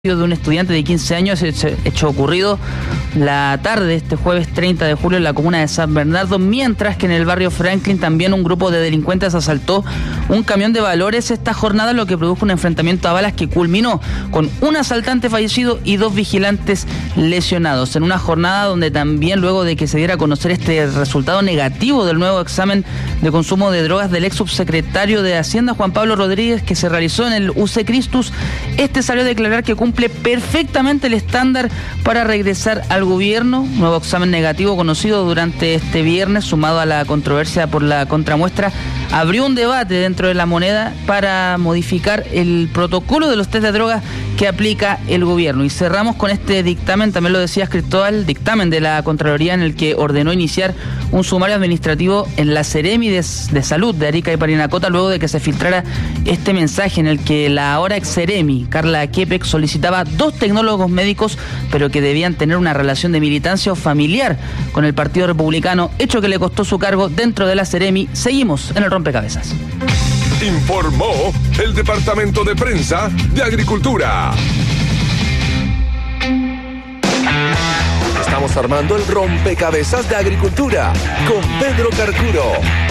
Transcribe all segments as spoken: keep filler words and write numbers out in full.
de un estudiante de quince años, hecho ocurrido la tarde de este jueves treinta de julio en la comuna de San Bernardo, mientras que en el barrio Franklin también un grupo de delincuentes asaltó un camión de valores esta jornada, lo que produjo un enfrentamiento a balas que culminó con un asaltante fallecido y dos vigilantes lesionados, en una jornada donde también, luego de que se diera a conocer este resultado negativo del nuevo examen de consumo de drogas del ex subsecretario de Hacienda Juan Pablo Rodríguez, que se realizó en el U C Christus, este salió a declarar que cumple perfectamente el estándar para regresar al gobierno. Nuevo examen negativo conocido durante este viernes, sumado a la controversia por la contramuestra, abrió un debate dentro de La Moneda para modificar el protocolo de los test de drogas que aplica el gobierno. Y cerramos con este dictamen, también lo decías, Cristóbal, dictamen de la Contraloría en el que ordenó iniciar un sumario administrativo en la Seremi de, de Salud de Arica y Parinacota, luego de que se filtrara este mensaje en el que la ahora ex Seremi, Carla Kepek, solicitaba dos tecnólogos médicos, pero que debían tener una relación de militancia o familiar con el Partido Republicano, hecho que le costó su cargo dentro de la Seremi. Seguimos en el rompecabezas. Informó el Departamento de Prensa de Agricultura. Estamos armando el rompecabezas de Agricultura con Pedro Carcuro.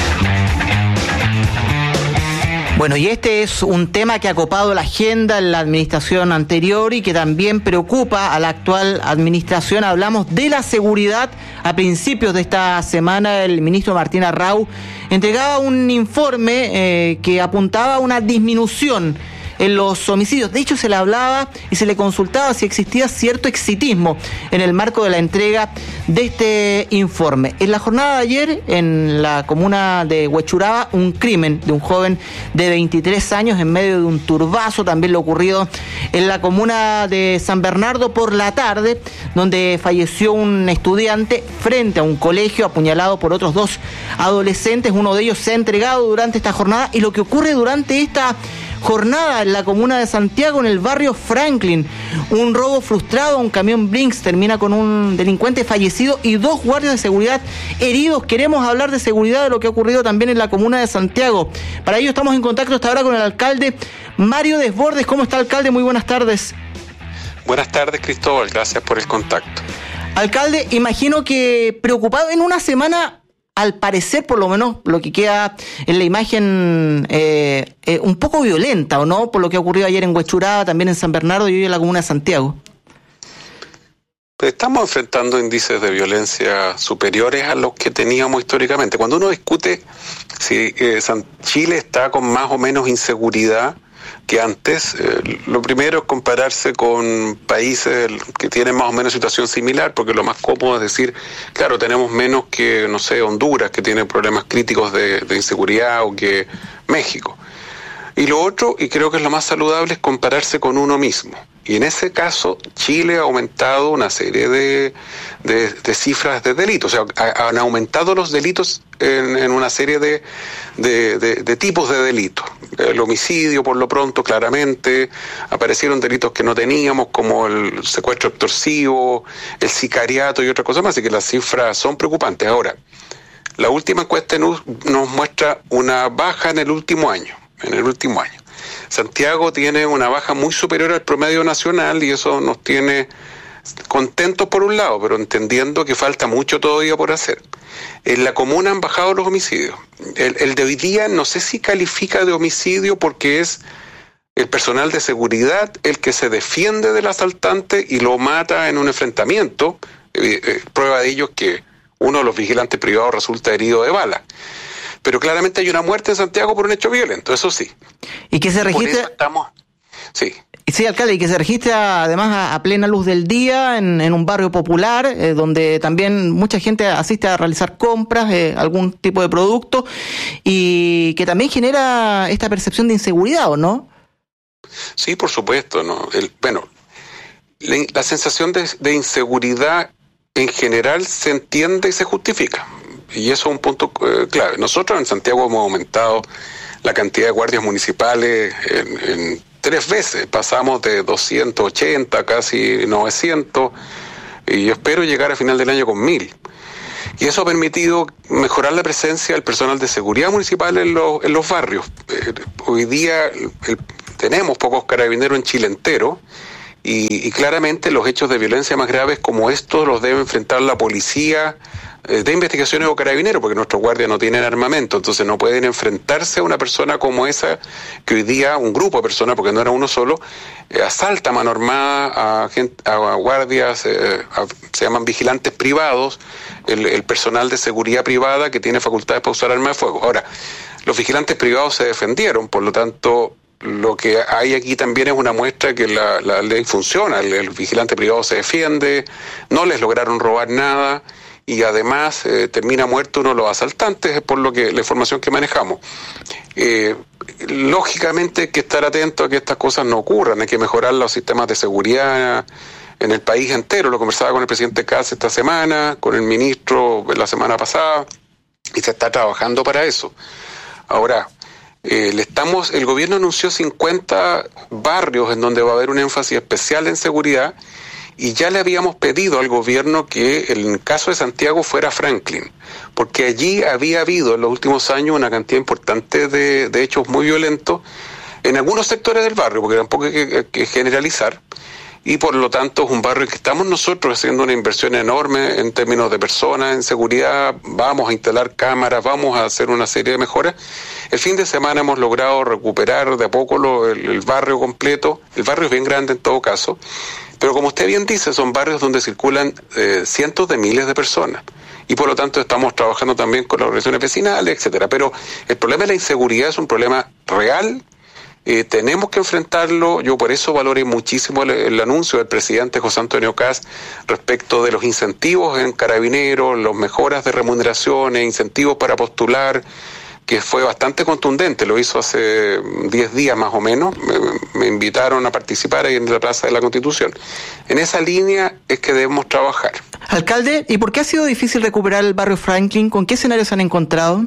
Bueno, y este es un tema que ha copado la agenda en la administración anterior y que también preocupa a la actual administración. Hablamos de la seguridad. A principios de esta semana, el ministro Martín Arrau entregaba un informe eh, que apuntaba a una disminución en los homicidios. De hecho, se le hablaba y se le consultaba si existía cierto exitismo en el marco de la entrega de este informe. En la jornada de ayer, en la comuna de Huechuraba, un crimen de un joven de veintitrés años en medio de un turbazo, también lo ocurrido en la comuna de San Bernardo por la tarde, donde falleció un estudiante frente a un colegio apuñalado por otros dos adolescentes. Uno de ellos se ha entregado durante esta jornada, y lo que ocurre durante esta jornada en la comuna de Santiago, en el barrio Franklin, un robo frustrado a un camión Brinks, termina con un delincuente fallecido y dos guardias de seguridad heridos. Queremos hablar de seguridad, de lo que ha ocurrido también en la comuna de Santiago. Para ello estamos en contacto hasta ahora con el alcalde Mario Desbordes. ¿Cómo está, alcalde? Muy buenas tardes. Buenas tardes, Cristóbal, gracias por el contacto. Alcalde, imagino que preocupado en una semana, al parecer, por lo menos lo que queda en la imagen, eh, eh, un poco violenta, ¿o no? Por lo que ha ocurrido ayer en Huechuraba, también en San Bernardo y hoy en la comuna de Santiago. Estamos enfrentando índices de violencia superiores a los que teníamos históricamente. Cuando uno discute si eh, San Chile está con más o menos inseguridad que antes, eh, lo primero es compararse con países que tienen más o menos situación similar, porque lo más cómodo es decir, claro, tenemos menos que, no sé, Honduras, que tiene problemas críticos de, de inseguridad, o que México. Y lo otro, y creo que es lo más saludable, es compararse con uno mismo. Y en ese caso, Chile ha aumentado una serie de, de, de cifras de delitos. O sea, ha, han aumentado los delitos en, en una serie de, de, de, de tipos de delitos. El homicidio, por lo pronto, claramente. Aparecieron delitos que no teníamos, como el secuestro extorsivo, el sicariato y otra cosa más. Así que las cifras son preocupantes. Ahora, la última encuesta nos, nos muestra una baja en el último año. En el último año. Santiago tiene una baja muy superior al promedio nacional, y eso nos tiene contentos por un lado, pero entendiendo que falta mucho todavía por hacer. En la comuna han bajado los homicidios. El, el de hoy día no sé si califica de homicidio, porque es el personal de seguridad el que se defiende del asaltante y lo mata en un enfrentamiento. Eh, eh, prueba de ello es que uno de los vigilantes privados resulta herido de bala. Pero claramente hay una muerte en Santiago por un hecho violento, eso sí. Y que se registra... Estamos... Sí. Sí, alcalde, y que se registra además a, a plena luz del día en, en un barrio popular, eh, donde también mucha gente asiste a realizar compras, eh, algún tipo de producto, y que también genera esta percepción de inseguridad, ¿o no? Sí, por supuesto, ¿no? El, bueno, la, la sensación de, de inseguridad en general se entiende y se justifica. Y eso es un punto eh, clave. Nosotros en Santiago hemos aumentado la cantidad de guardias municipales en, en tres veces. Pasamos de doscientos ochenta a casi novecientos, y yo espero llegar a final del año con mil. Y eso ha permitido mejorar la presencia del personal de seguridad municipal en los, en los barrios. Eh, hoy día el, tenemos pocos carabineros en Chile entero, Y, y claramente los hechos de violencia más graves como estos los debe enfrentar la policía eh, de investigaciones o carabineros, porque nuestros guardias no tienen armamento, entonces no pueden enfrentarse a una persona como esa, que hoy día un grupo de personas, porque no era uno solo, eh, asalta a mano armada a, gente, a guardias, eh, a, se llaman vigilantes privados, el, el personal de seguridad privada que tiene facultades para usar armas de fuego. Ahora, los vigilantes privados se defendieron, por lo tanto, lo que hay aquí también es una muestra que la, la ley funciona, el, el vigilante privado se defiende, no les lograron robar nada y además eh, termina muerto uno de los asaltantes, es por lo que la información que manejamos. Eh, lógicamente hay que estar atento a que estas cosas no ocurran, hay que mejorar los sistemas de seguridad en el país entero. Lo conversaba con el presidente Kast esta semana, con el ministro la semana pasada, y se está trabajando para eso. Ahora, Eh, le estamos, el gobierno anunció cincuenta barrios en donde va a haber un énfasis especial en seguridad y ya le habíamos pedido al gobierno que en el caso de Santiago fuera Franklin, porque allí había habido en los últimos años una cantidad importante de, de hechos muy violentos en algunos sectores del barrio, porque tampoco hay que, que generalizar, y por lo tanto es un barrio que estamos nosotros haciendo una inversión enorme en términos de personas, en seguridad, vamos a instalar cámaras, vamos a hacer una serie de mejoras. El fin de semana hemos logrado recuperar de a poco lo, el, el barrio completo, el barrio es bien grande en todo caso, pero como usted bien dice, son barrios donde circulan eh, cientos de miles de personas, y por lo tanto estamos trabajando también con las organizaciones vecinales, etcétera. Pero el problema de la inseguridad es un problema real. Eh, tenemos que enfrentarlo. Yo por eso valoré muchísimo el, el anuncio del presidente José Antonio Kast respecto de los incentivos en Carabineros, las mejoras de remuneraciones, incentivos para postular, que fue bastante contundente, lo hizo hace diez días más o menos, me, me invitaron a participar ahí en la Plaza de la Constitución. En esa línea es que debemos trabajar. Alcalde, ¿y por qué ha sido difícil recuperar el barrio Franklin? ¿Con qué escenarios se han encontrado?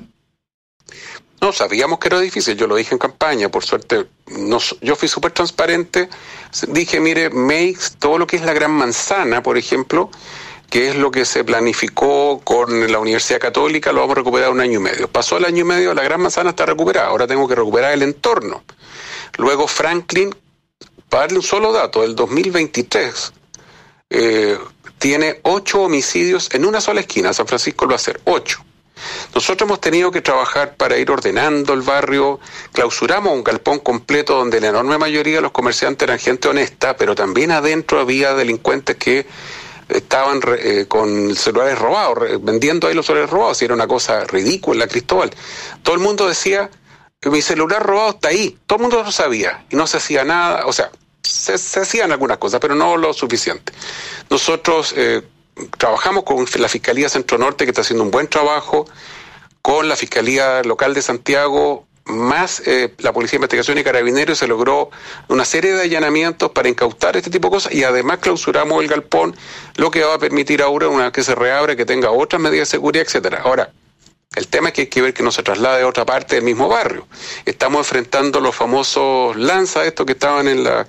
No, sabíamos que era difícil, yo lo dije en campaña, por suerte, no, yo fui súper transparente, dije, mire, Meix, todo lo que es la Gran Manzana, por ejemplo, que es lo que se planificó con la Universidad Católica, lo vamos a recuperar un año y medio. Pasó el año y medio, la Gran Manzana está recuperada, ahora tengo que recuperar el entorno. Luego Franklin, para darle un solo dato, del dos mil veintitrés, eh, tiene ocho homicidios en una sola esquina, San Francisco lo va a hacer, ocho. Nosotros hemos tenido que trabajar para ir ordenando el barrio, clausuramos un galpón completo donde la enorme mayoría de los comerciantes eran gente honesta, pero también adentro había delincuentes que estaban eh, con celulares robados, re, vendiendo ahí los celulares robados, y era una cosa ridícula, Cristóbal. Todo el mundo decía, mi celular robado está ahí, todo el mundo lo sabía, y no se hacía nada, o sea, se, se hacían algunas cosas, pero no lo suficiente. Nosotros eh, trabajamos con la Fiscalía Centro Norte, que está haciendo un buen trabajo, con la Fiscalía Local de Santiago, más eh, la Policía de Investigación y Carabineros, se logró una serie de allanamientos para incautar este tipo de cosas, y además clausuramos el galpón, lo que va a permitir ahora, una vez que se reabre, que tenga otras medidas de seguridad, etcétera. Ahora, el tema es que hay que ver que no se traslade a otra parte del mismo barrio. Estamos enfrentando los famosos lanzas, estos que estaban en la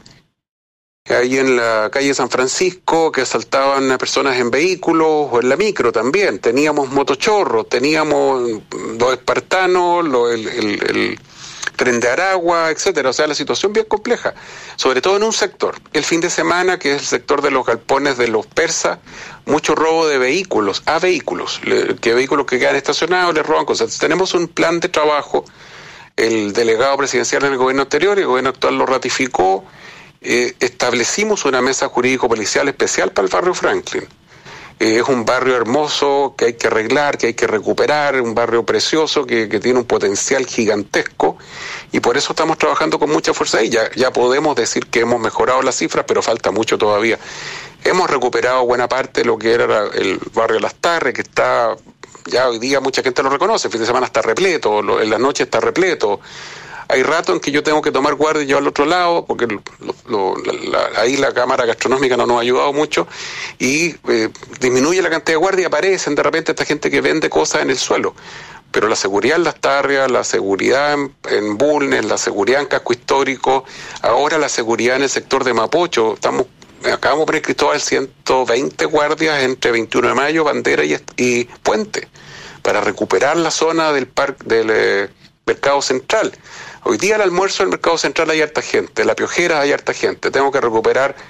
ahí en la calle San Francisco, que asaltaban a personas en vehículos o en la micro también. Teníamos motochorros, teníamos los espartanos, lo, el, el, el tren de Aragua, etcétera. O sea, la situación bien compleja, sobre todo en un sector. El fin de semana, que es el sector de los galpones de los persas, mucho robo de vehículos, a vehículos, le, que vehículos que quedan estacionados les roban cosas. Entonces, tenemos un plan de trabajo, el delegado presidencial en el gobierno anterior, y el gobierno actual lo ratificó. Eh, establecimos una mesa jurídico-policial especial para el barrio Franklin. Eh, es un barrio hermoso que hay que arreglar, que hay que recuperar, un barrio precioso que, que tiene un potencial gigantesco, y por eso estamos trabajando con mucha fuerza ahí. Ya, ya podemos decir que hemos mejorado las cifras, pero falta mucho todavía. Hemos recuperado buena parte de lo que era el barrio Las Tarres, que está, ya hoy día mucha gente lo reconoce, el fin de semana está repleto, lo, en la noche está repleto. Hay rato en que yo tengo que tomar guardia y yo al otro lado, porque lo, lo, la, la, ahí la cámara gastronómica no nos ha ayudado mucho, y eh, disminuye la cantidad de guardia y aparecen de repente esta gente que vende cosas en el suelo. Pero la seguridad en Las Tarrias, la seguridad en, en Bulnes, la seguridad en Casco Histórico, ahora la seguridad en el sector de Mapocho, estamos acabamos de poner, Cristóbal, ciento veinte guardias entre veintiuno de mayo, Bandera y, y Puente, para recuperar la zona del parque del eh, Mercado Central. Hoy día al almuerzo del Mercado Central hay harta gente, en La Piojera hay harta gente. Tengo que recuperar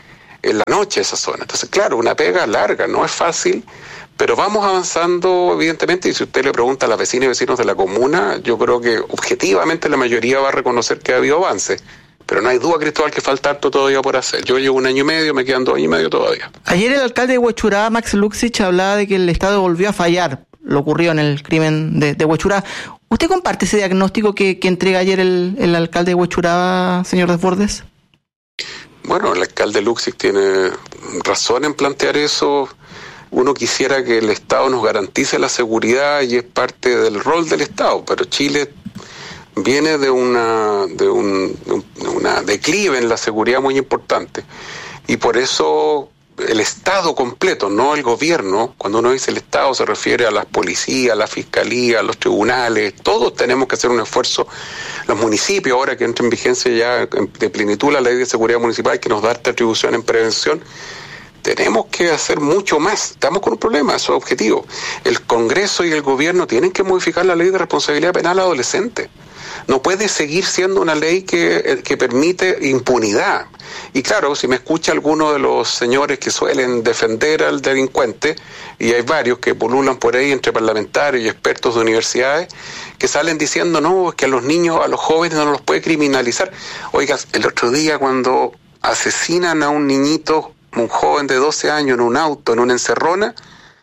en la noche esa zona. Entonces, claro, una pega larga, no es fácil, pero vamos avanzando, evidentemente, y si usted le pregunta a las vecinas y vecinos de la comuna, yo creo que objetivamente la mayoría va a reconocer que ha habido avance. Pero no hay duda, Cristóbal, que falta harto todavía por hacer. Yo llevo un año y medio, me quedan dos años y medio todavía. Ayer el alcalde de Huechurá, Max Luxich, hablaba de que el Estado volvió a fallar lo ocurrido en el crimen de, de Huechurá. ¿Usted comparte ese diagnóstico que, que entrega ayer el, el alcalde de Huechurá, señor Desbordes? Bueno, el alcalde Luxich tiene razón en plantear eso. Uno quisiera que el Estado nos garantice la seguridad y es parte del rol del Estado, pero Chile viene de una de un, de una declive en la seguridad muy importante y por eso el Estado completo, no el gobierno, cuando uno dice el Estado se refiere a las policías, a la fiscalía, a los tribunales, todos tenemos que hacer un esfuerzo, los municipios ahora que entra en vigencia ya de plenitud la ley de seguridad municipal que nos da esta atribución en prevención, tenemos que hacer mucho más. Estamos con un problema, eso es objetivo. El Congreso y el gobierno tienen que modificar la ley de responsabilidad penal adolescente. No puede seguir siendo una ley que, que permite impunidad. Y claro, si me escucha alguno de los señores que suelen defender al delincuente, y hay varios que pululan por ahí entre parlamentarios y expertos de universidades, que salen diciendo, no, es que a los niños, a los jóvenes no los puede criminalizar. Oiga, el otro día cuando asesinan a un niñito, un joven de doce años en un auto, en una encerrona,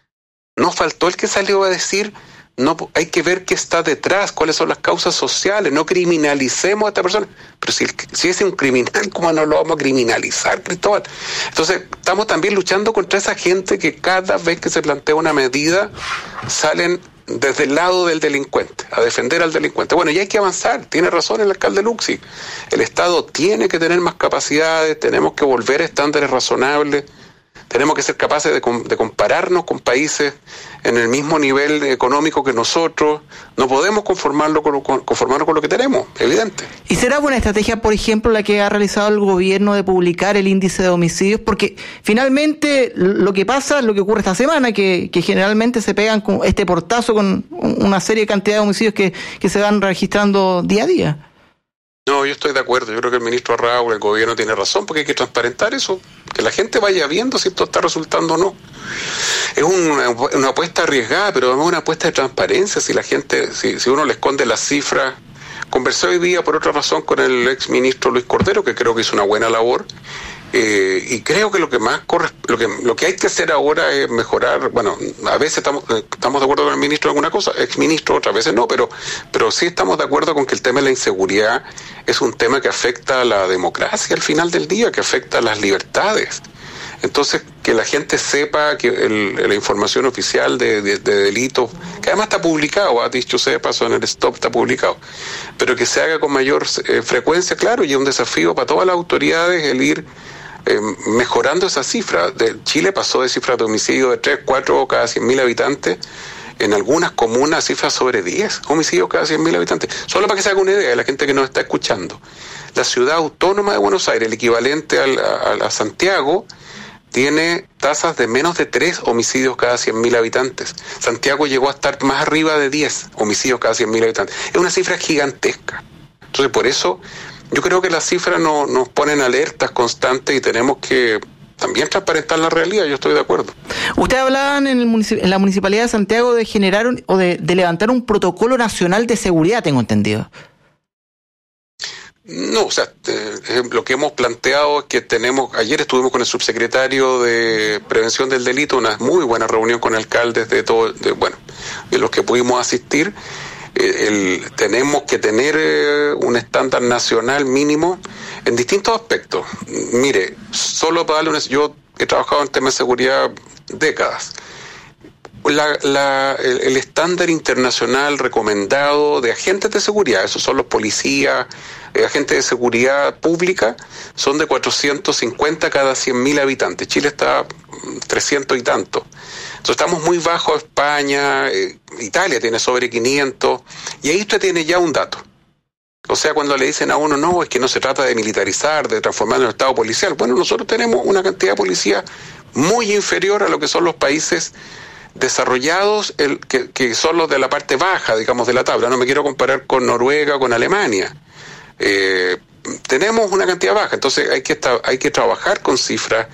no faltó el que salió a decir, no, hay que ver qué está detrás, cuáles son las causas sociales, no criminalicemos a esta persona. Pero si, si es un criminal, ¿cómo no lo vamos a criminalizar, Cristóbal? Entonces, estamos también luchando contra esa gente que cada vez que se plantea una medida, salen desde el lado del delincuente, a defender al delincuente. Bueno, y hay que avanzar, tiene razón el alcalde Luxich. El Estado tiene que tener más capacidades, tenemos que volver a estándares razonables, tenemos que ser capaces de, de compararnos con países en el mismo nivel económico que nosotros. No podemos conformarlo con, con, conformarnos con lo que tenemos, evidente. ¿Y será buena estrategia, por ejemplo, la que ha realizado el gobierno de publicar el índice de homicidios? Porque finalmente lo que pasa, lo que ocurre esta semana, que, que generalmente se pegan con este portazo con una serie de cantidad de homicidios que, que se van registrando día a día. No, yo estoy de acuerdo. Yo creo que el ministro Arrau, el gobierno tiene razón, porque hay que transparentar eso, que la gente vaya viendo si esto está resultando o no. Es una, una apuesta arriesgada, pero es una apuesta de transparencia. Si la gente, si, si uno le esconde las cifras. Conversé hoy día por otra razón con el ex ministro Luis Cordero, que creo que hizo una buena labor. Eh, y creo que lo que más corre, lo que lo que hay que hacer ahora es mejorar. Bueno, a veces estamos estamos de acuerdo con el ministro en alguna cosa, ex ministro otras veces no, pero pero sí estamos de acuerdo con que el tema de la inseguridad es un tema que afecta a la democracia al final del día, que afecta a las libertades. Entonces, que la gente sepa que el, la información oficial de, de, de delitos, que además está publicado, ha dicho sea de paso en el stop, está publicado, pero que se haga con mayor eh, frecuencia, claro, y es un desafío para todas las autoridades el ir Eh, mejorando esa cifra. De Chile pasó de cifras de homicidio de tres, cuatro cada cien mil habitantes, en algunas comunas cifras sobre diez homicidios cada cien mil habitantes. Solo para que se haga una idea de la gente que nos está escuchando. La ciudad autónoma de Buenos Aires, el equivalente al, a, a Santiago, tiene tasas de menos de tres homicidios cada cien mil habitantes. Santiago llegó a estar más arriba de diez homicidios cada cien mil habitantes. Es una cifra gigantesca. Entonces, por eso yo creo que las cifras no, nos ponen alertas constantes y tenemos que también transparentar la realidad. Yo estoy de acuerdo. Usted hablaba en, el municip- en la Municipalidad de Santiago de generar un, o de, de levantar un protocolo nacional de seguridad, tengo entendido. No, o sea, eh, lo que hemos planteado es que tenemos, ayer estuvimos con el subsecretario de Prevención del Delito, una muy buena reunión con alcaldes de todo, de, bueno, de los que pudimos asistir. El, tenemos que tener eh, un estándar nacional mínimo en distintos aspectos. Mire, solo para darle una... Yo he trabajado en temas de seguridad décadas. La, la, el, el estándar internacional recomendado de agentes de seguridad, esos son los policías, eh, agentes de seguridad pública, son de cuatrocientos cincuenta cada cien mil habitantes. Chile está trescientos y tanto. Entonces estamos muy bajo a España, eh, Italia tiene sobre quinientos, y ahí usted tiene ya un dato. O sea, cuando le dicen a uno, no, es que no se trata de militarizar, de transformar en un estado policial. Bueno, nosotros tenemos una cantidad de policía muy inferior a lo que son los países desarrollados, el, que, que son los de la parte baja, digamos, de la tabla. No me quiero comparar con Noruega, con Alemania. Eh, tenemos una cantidad baja, entonces hay que, hay que trabajar con cifras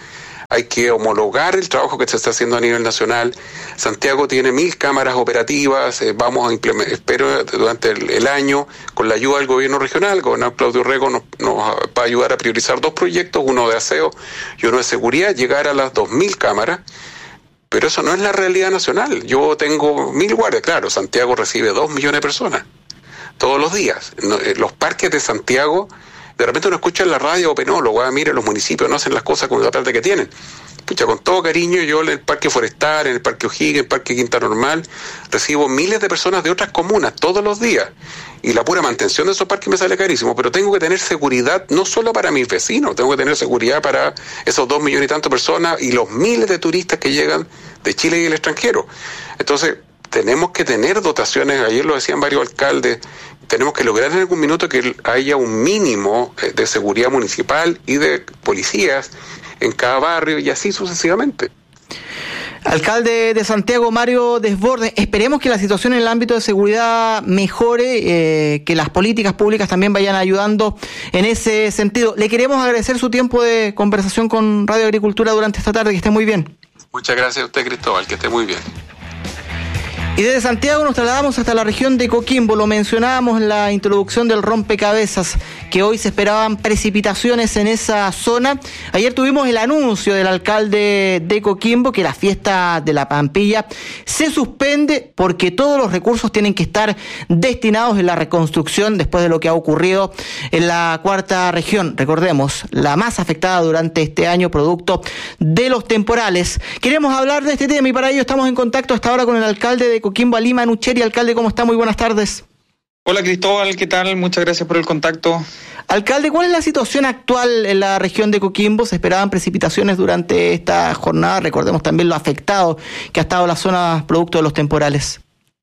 hay que homologar el trabajo que se está haciendo a nivel nacional. Santiago tiene mil cámaras operativas, eh, vamos a implementar, espero durante el, el año, con la ayuda del gobierno regional, el gobernador Claudio Rego nos, nos va a ayudar a priorizar dos proyectos, uno de aseo y uno de seguridad, llegar a las dos mil cámaras. Pero eso no es la realidad nacional. Yo tengo mil guardias, claro, Santiago recibe dos millones de personas todos los días. Los parques de Santiago, de repente uno escucha en la radio opinólogo, ah, mire, los municipios no hacen las cosas con la plata que tienen. Pucha, con todo cariño, yo en el Parque Forestal, en el Parque O'Higgins, en el Parque Quinta Normal, recibo miles de personas de otras comunas todos los días. Y la pura mantención de esos parques me sale carísimo, pero tengo que tener seguridad no solo para mis vecinos, tengo que tener seguridad para esos dos millones y tantas personas y los miles de turistas que llegan de Chile y del extranjero. Entonces, tenemos que tener dotaciones, ayer lo decían varios alcaldes, tenemos que lograr en algún minuto que haya un mínimo de seguridad municipal y de policías en cada barrio y así sucesivamente. Alcalde de Santiago, Mario Desbordes, esperemos que la situación en el ámbito de seguridad mejore, eh, que las políticas públicas también vayan ayudando en ese sentido. Le queremos agradecer su tiempo de conversación con Radio Agricultura durante esta tarde, que esté muy bien. Muchas gracias a usted, Cristóbal, que esté muy bien. Y desde Santiago nos trasladamos hasta la región de Coquimbo. Lo mencionábamos en la introducción del rompecabezas, que hoy se esperaban precipitaciones en esa zona. Ayer tuvimos el anuncio del alcalde de Coquimbo que la fiesta de la Pampilla se suspende porque todos los recursos tienen que estar destinados en la reconstrucción después de lo que ha ocurrido en la cuarta región. Recordemos, la más afectada durante este año producto de los temporales. Queremos hablar de este tema y para ello estamos en contacto hasta ahora con el alcalde de Coquimbo, Alí Manucheri. Alcalde, ¿cómo está? Muy buenas tardes. Hola Cristóbal, ¿qué tal? Muchas gracias por el contacto. Alcalde, ¿cuál es la situación actual en la región de Coquimbo? Se esperaban precipitaciones durante esta jornada. Recordemos también lo afectado que ha estado la zona producto de los temporales.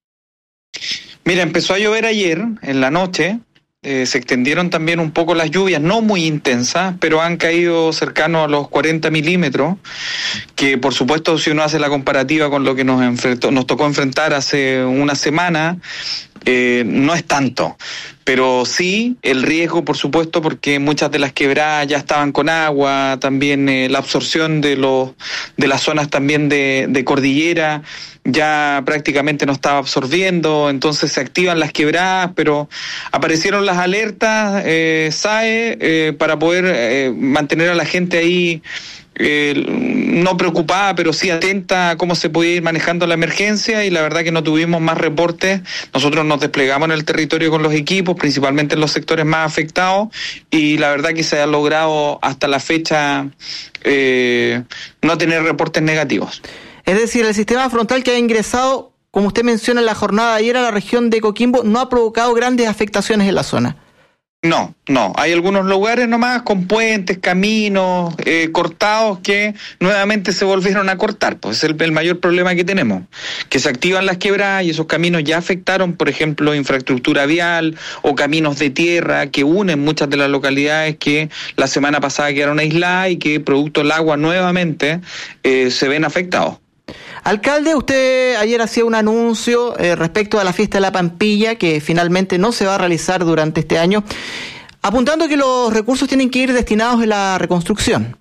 Mira, empezó a llover ayer en la noche. Eh, se extendieron también un poco las lluvias, no muy intensas, pero han caído cercano a los cuarenta milímetros, que por supuesto si uno hace la comparativa con lo que nos enfrentó, nos tocó enfrentar hace una semana, eh, no es tanto. Pero sí, el riesgo, por supuesto, porque muchas de las quebradas ya estaban con agua, también eh, la absorción de los de las zonas también de, de cordillera ya prácticamente no estaba absorbiendo, entonces se activan las quebradas, pero aparecieron las alertas eh, S A E eh, para poder eh, mantener a la gente ahí Eh, no preocupada, pero sí atenta a cómo se podía ir manejando la emergencia, y la verdad que no tuvimos más reportes. Nosotros nos desplegamos en el territorio con los equipos, principalmente en los sectores más afectados, y la verdad que se ha logrado hasta la fecha eh, no tener reportes negativos. Es decir, el sistema frontal que ha ingresado, como usted menciona en la jornada de ayer, a la región de Coquimbo, no ha provocado grandes afectaciones en la zona. No, no, hay algunos lugares nomás con puentes, caminos eh, cortados que nuevamente se volvieron a cortar, pues es el, el mayor problema que tenemos, que se activan las quebradas y esos caminos ya afectaron, por ejemplo, infraestructura vial o caminos de tierra que unen muchas de las localidades que la semana pasada quedaron aisladas y que producto del agua nuevamente eh, se ven afectados. Alcalde, usted ayer hacía un anuncio eh, respecto a la fiesta de la Pampilla, que finalmente no se va a realizar durante este año, apuntando que los recursos tienen que ir destinados a la reconstrucción.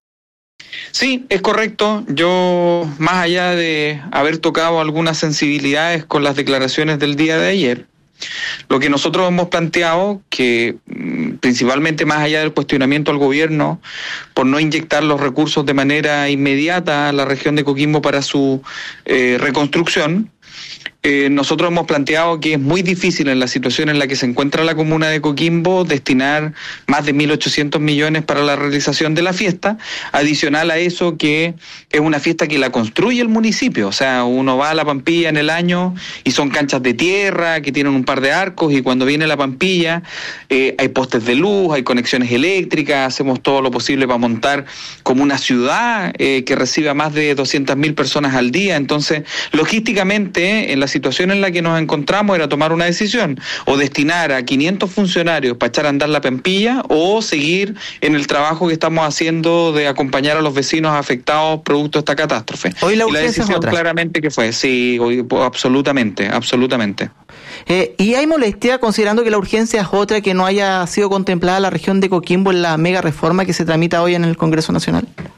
Sí, es correcto. Yo, más allá de haber tocado algunas sensibilidades con las declaraciones del día de ayer, lo que nosotros hemos planteado, que principalmente más allá del cuestionamiento al gobierno por no inyectar los recursos de manera inmediata a la región de Coquimbo para su eh, reconstrucción, Eh, nosotros hemos planteado que es muy difícil en la situación en la que se encuentra la comuna de Coquimbo destinar más de mil ochocientos millones para la realización de la fiesta, adicional a eso que es una fiesta que la construye el municipio, o sea, uno va a la Pampilla en el año y son canchas de tierra que tienen un par de arcos, y cuando viene la Pampilla eh, hay postes de luz, hay conexiones eléctricas, hacemos todo lo posible para montar como una ciudad eh, que reciba más de doscientas mil personas al día. Entonces, logísticamente, en la situación en la que nos encontramos era tomar una decisión, o destinar a quinientos funcionarios para echar a andar la Pampilla, o seguir en el trabajo que estamos haciendo de acompañar a los vecinos afectados producto de esta catástrofe. Hoy la y la decisión es otra. Claramente que fue, sí, hoy, absolutamente, absolutamente. Eh, ¿Y hay molestia considerando que la urgencia es otra, que no haya sido contemplada la región de Coquimbo en la mega reforma que se tramita hoy en el Congreso Nacional?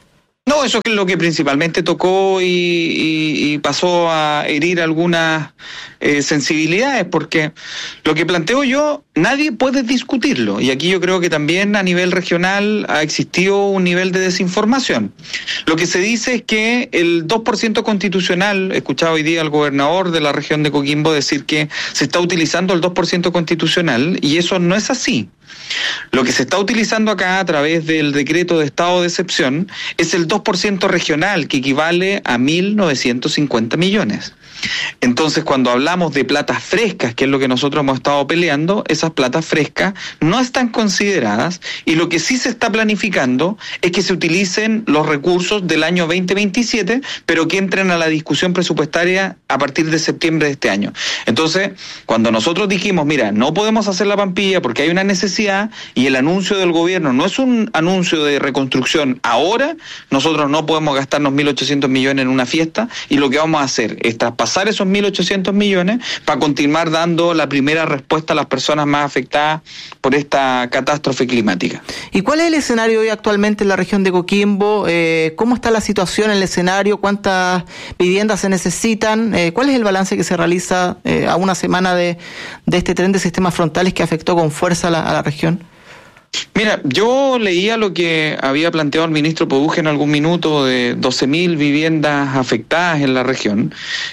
No, eso es lo que principalmente tocó y, y, y pasó a herir algunas eh, sensibilidades, porque lo que planteo yo, nadie puede discutirlo, y aquí yo creo que también a nivel regional ha existido un nivel de desinformación. Lo que se dice es que el dos por ciento constitucional, he escuchado hoy día al gobernador de la región de Coquimbo decir que se está utilizando el dos por ciento constitucional, y eso no es así. Lo que se está utilizando acá a través del decreto de estado de excepción es el dos por ciento regional, que equivale a mil novecientos cincuenta millones. Entonces, cuando hablamos de platas frescas, que es lo que nosotros hemos estado peleando, esas platas frescas no están consideradas, y lo que sí se está planificando es que se utilicen los recursos del año veinte veintisiete, pero que entren a la discusión presupuestaria a partir de septiembre de este año. Entonces, cuando nosotros dijimos, mira, no podemos hacer la Pampilla porque hay una necesidad, y el anuncio del gobierno no es un anuncio de reconstrucción ahora, nosotros no podemos gastarnos mil ochocientos millones en una fiesta, y lo que vamos a hacer es traspasar esos mil ochocientos millones para continuar dando la primera respuesta a las personas más afectadas por esta catástrofe climática. ¿Y cuál es el escenario hoy actualmente en la región de Coquimbo? Eh, ¿Cómo está la situación en el escenario? ¿Cuántas viviendas se necesitan? Eh, ¿Cuál es el balance que se realiza eh, a una semana de, de este tren de sistemas frontales que afectó con fuerza a la, a la región? Mira, yo leía lo que había planteado el ministro Poduje en algún minuto de doce mil viviendas afectadas en la región,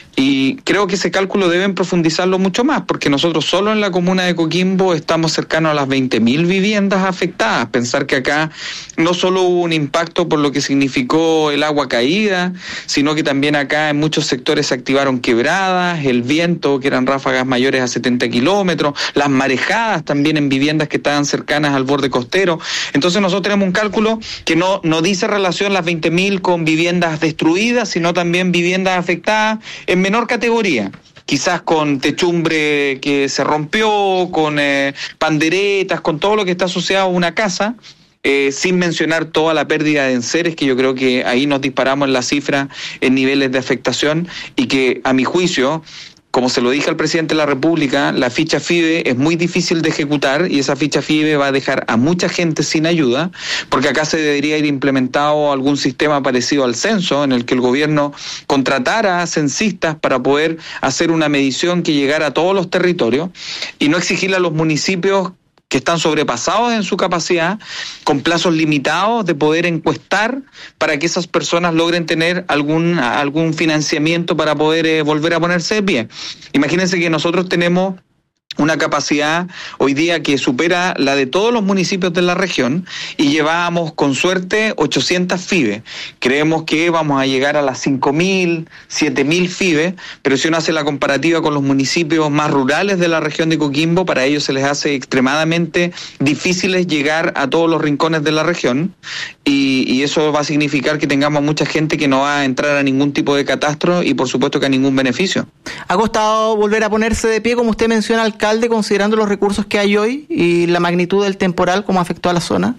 y creo que ese cálculo deben profundizarlo mucho más, porque nosotros solo en la comuna de Coquimbo estamos cercanos a las veinte mil viviendas afectadas. Pensar que acá no solo hubo un impacto por lo que significó el agua caída, sino que también acá en muchos sectores se activaron quebradas, el viento, que eran ráfagas mayores a setenta kilómetros, las marejadas también en viviendas que estaban cercanas al borde costero. Entonces nosotros tenemos un cálculo que no, no dice relación las veinte mil con viviendas destruidas, sino también viviendas afectadas en menor categoría, quizás con techumbre que se rompió, con eh, panderetas, con todo lo que está asociado a una casa, eh, sin mencionar toda la pérdida de enseres, que yo creo que ahí nos disparamos en la cifra en niveles de afectación, y que a mi juicio, como se lo dije al presidente de la República, la ficha F I B E es muy difícil de ejecutar, y esa ficha F I B E va a dejar a mucha gente sin ayuda, porque acá se debería ir implementado algún sistema parecido al censo, en el que el gobierno contratara a censistas para poder hacer una medición que llegara a todos los territorios, y no exigirle a los municipios que están sobrepasados en su capacidad, con plazos limitados de poder encuestar para que esas personas logren tener algún, algún financiamiento para poder eh, volver a ponerse de pie. Imagínense que nosotros tenemos una capacidad hoy día que supera la de todos los municipios de la región, y llevábamos con suerte ochocientas F I B E. Creemos que vamos a llegar a las cinco mil, siete mil F I B E, pero si uno hace la comparativa con los municipios más rurales de la región de Coquimbo, para ellos se les hace extremadamente difíciles llegar a todos los rincones de la región, y, y eso va a significar que tengamos mucha gente que no va a entrar a ningún tipo de catastro, y por supuesto que a ningún beneficio. ¿Ha costado volver a ponerse de pie, como usted menciona, alcalde, considerando los recursos que hay hoy y la magnitud del temporal, cómo afectó a la zona?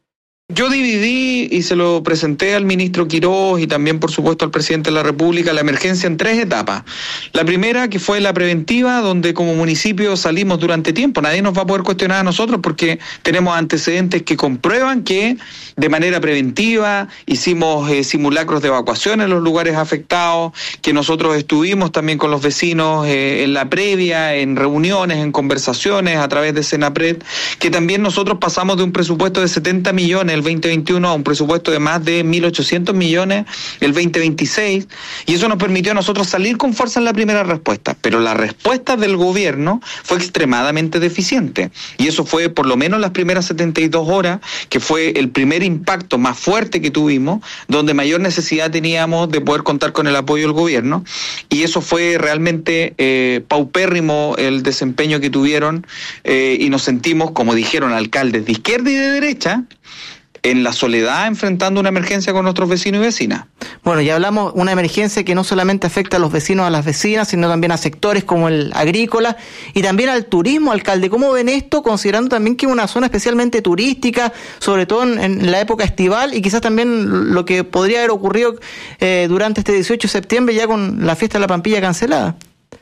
Yo dividí, y se lo presenté al ministro Quiroz y también por supuesto al presidente de la República, la emergencia en tres etapas. La primera, que fue la preventiva, donde como municipio salimos durante tiempo. Nadie nos va a poder cuestionar a nosotros porque tenemos antecedentes que comprueban que de manera preventiva hicimos eh, simulacros de evacuación en los lugares afectados, que nosotros estuvimos también con los vecinos eh, en la previa, en reuniones, en conversaciones a través de Senapred, que también nosotros pasamos de un presupuesto de setenta millones el veinte veintiuno a un presupuesto de más de mil ochocientos millones el veinte veintiséis, y eso nos permitió a nosotros salir con fuerza en la primera respuesta, pero la respuesta del gobierno fue extremadamente deficiente, y eso fue por lo menos las primeras setenta y dos horas, que fue el primer impacto más fuerte que tuvimos, donde mayor necesidad teníamos de poder contar con el apoyo del gobierno, y eso fue realmente eh, paupérrimo el desempeño que tuvieron, eh, y nos sentimos, como dijeron alcaldes de izquierda y de derecha, en la soledad enfrentando una emergencia con nuestros vecinos y vecinas. Bueno, ya hablamos de una emergencia que no solamente afecta a los vecinos, a las vecinas, sino también a sectores como el agrícola y también al turismo, alcalde. ¿Cómo ven esto, considerando también que es una zona especialmente turística, sobre todo en, en la época estival, y quizás también lo que podría haber ocurrido eh, durante este dieciocho de septiembre ya con la fiesta de la Pampilla cancelada?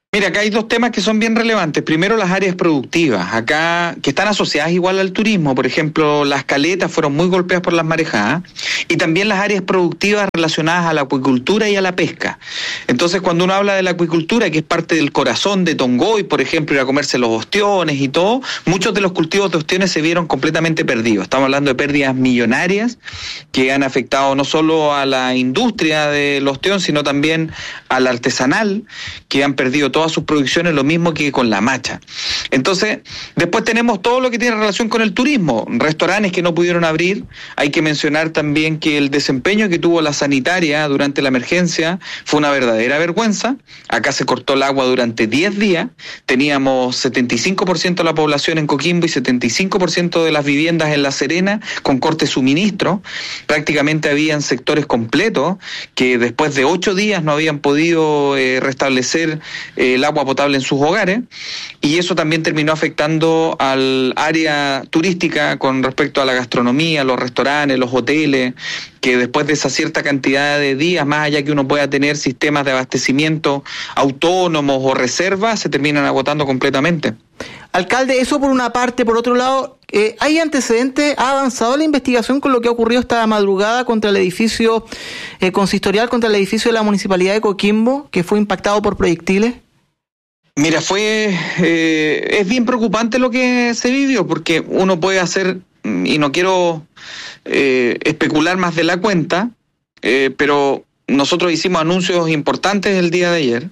Mira, acá hay dos temas que son bien relevantes. Primero, las áreas productivas, acá que están asociadas igual al turismo. Por ejemplo, las caletas fueron muy golpeadas por las marejadas, y también las áreas productivas relacionadas a la acuicultura y a la pesca. Entonces, cuando uno habla de la acuicultura, que es parte del corazón de Tongoy, por ejemplo, ir a comerse los ostiones y todo, muchos de los cultivos de ostiones se vieron completamente perdidos. Estamos hablando de pérdidas millonarias que han afectado no solo a la industria del ostión, sino también al artesanal, que han perdido todo todas sus producciones, lo mismo que con la macha. Entonces, después tenemos todo lo que tiene relación con el turismo, restaurantes que no pudieron abrir. Hay que mencionar también que el desempeño que tuvo la sanitaria durante la emergencia fue una verdadera vergüenza. Acá se cortó el agua durante diez días, teníamos setenta y cinco por ciento de la población en Coquimbo y setenta y cinco por ciento de las viviendas en La Serena con corte de suministro. Prácticamente habían sectores completos que después de ocho días no habían podido eh, restablecer eh, el agua potable en sus hogares, y eso también terminó afectando al área turística con respecto a la gastronomía, los restaurantes, los hoteles, que después de esa cierta cantidad de días, más allá que uno pueda tener sistemas de abastecimiento autónomos o reservas, se terminan agotando completamente. Alcalde, eso por una parte. Por otro lado, eh, ¿hay antecedentes? ¿Ha avanzado la investigación con lo que ha ocurrido esta madrugada contra el edificio eh, consistorial, contra el edificio de la Municipalidad de Coquimbo, que fue impactado por proyectiles? Mira, fue eh, es bien preocupante lo que se vivió, porque uno puede hacer, y no quiero eh, especular más de la cuenta, eh, pero nosotros hicimos anuncios importantes el día de ayer.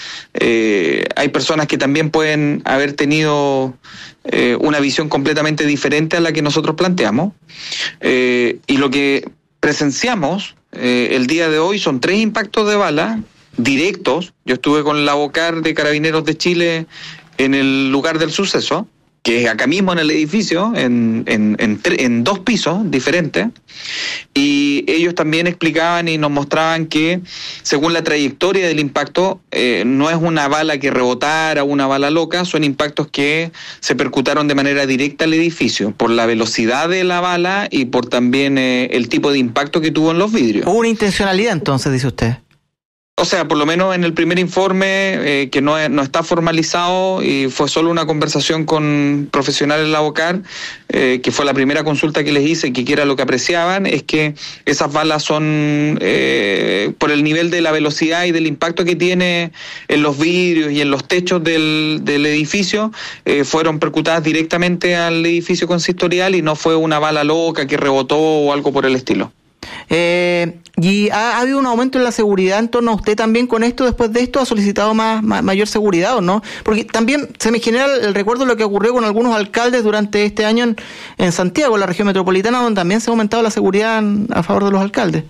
Eh, hay personas que también pueden haber tenido eh, una visión completamente diferente a la que nosotros planteamos, eh, y lo que presenciamos eh, el día de hoy son tres impactos de bala directos. Yo estuve con la vocal de Carabineros de Chile en el lugar del suceso, que es acá mismo en el edificio, en, en, en, en dos pisos diferentes, y ellos también explicaban y nos mostraban que según la trayectoria del impacto, eh, no es una bala que rebotara, una bala loca, son impactos que se percutaron de manera directa al edificio, por la velocidad de la bala y por también eh, el tipo de impacto que tuvo en los vidrios. ¿Hubo una intencionalidad entonces, dice usted? O sea, por lo menos en el primer informe, eh, que no, es, no está formalizado y fue solo una conversación con profesionales de la OCAR, eh, que fue la primera consulta que les hice, que era lo que apreciaban, es que esas balas son, eh, por el nivel de la velocidad y del impacto que tiene en los vidrios y en los techos del, del edificio, eh, fueron percutadas directamente al edificio consistorial y no fue una bala loca que rebotó o algo por el estilo. Eh, ¿Y ha, ha habido un aumento en la seguridad en torno a usted también con esto? Después de esto, ¿ha solicitado más, más mayor seguridad o no? Porque también se me genera el recuerdo de lo que ocurrió con algunos alcaldes durante este año en, en Santiago, en la región metropolitana, donde también se ha aumentado la seguridad en, a favor de los alcaldes.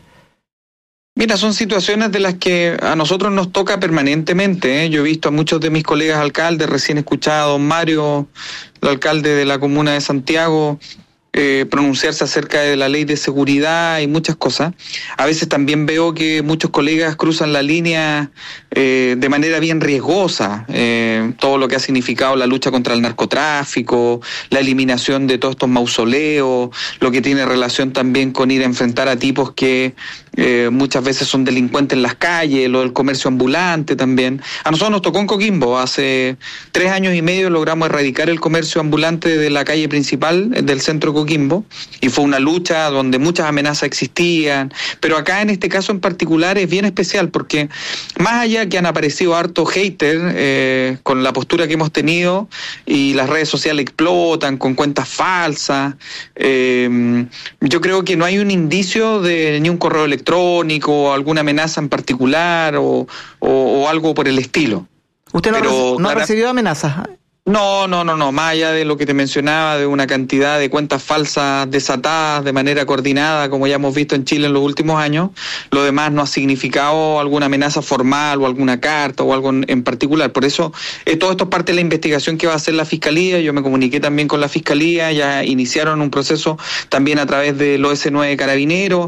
Mira, son situaciones de las que a nosotros nos toca permanentemente, ¿eh? Yo he visto a muchos de mis colegas alcaldes, recién escuchado a don Mario, el alcalde de la comuna de Santiago, Eh, pronunciarse acerca de la ley de seguridad y muchas cosas. A veces también veo que muchos colegas cruzan la línea eh, de manera bien riesgosa, eh, todo lo que ha significado la lucha contra el narcotráfico, la eliminación de todos estos mausoleos, lo que tiene relación también con ir a enfrentar a tipos que eh, muchas veces son delincuentes en las calles, lo del comercio ambulante también. A nosotros nos tocó en Coquimbo, hace tres años y medio logramos erradicar el comercio ambulante de la calle principal del centro de Coquimbo, y fue una lucha donde muchas amenazas existían, pero acá en este caso en particular es bien especial porque más allá que han aparecido hartos haters eh, con la postura que hemos tenido y las redes sociales explotan con cuentas falsas, eh, yo creo que no hay un indicio de ni un correo electrónico o alguna amenaza en particular o, o, o algo por el estilo. ¿Usted no, pero, reci- no clara- ha recibido amenazas? No, no, no, no, más allá de lo que te mencionaba, de una cantidad de cuentas falsas desatadas de manera coordinada, como ya hemos visto en Chile en los últimos años, lo demás no ha significado alguna amenaza formal o alguna carta o algo en, en particular. Por eso, eh, todo esto es parte de la investigación que va a hacer la Fiscalía. Yo me comuniqué también con la Fiscalía, ya iniciaron un proceso también a través del O S nueve Carabineros,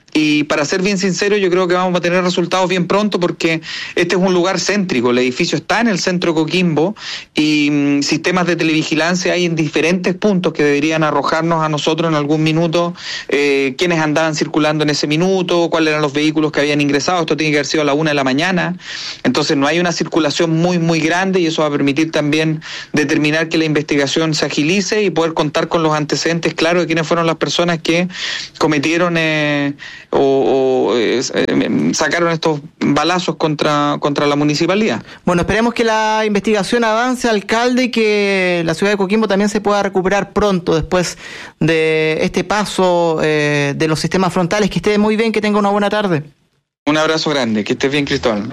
Y para ser bien sincero, yo creo que vamos a tener resultados bien pronto porque este es un lugar céntrico, el edificio está en el centro de Coquimbo y mmm, sistemas de televigilancia hay en diferentes puntos que deberían arrojarnos a nosotros en algún minuto eh, quiénes andaban circulando en ese minuto, cuáles eran los vehículos que habían ingresado. Esto tiene que haber sido a la una de la mañana, entonces no hay una circulación muy muy grande y eso va a permitir también determinar que la investigación se agilice y poder contar con los antecedentes claros de quiénes fueron las personas que cometieron eh, o, o eh, sacaron estos balazos contra, contra la municipalidad. Bueno, esperemos que la investigación avance, alcalde, y que la ciudad de Coquimbo también se pueda recuperar pronto después de este paso eh, de los sistemas frontales. Que esté muy bien, que tenga una buena tarde. Un abrazo grande, que estés bien, Cristóbal.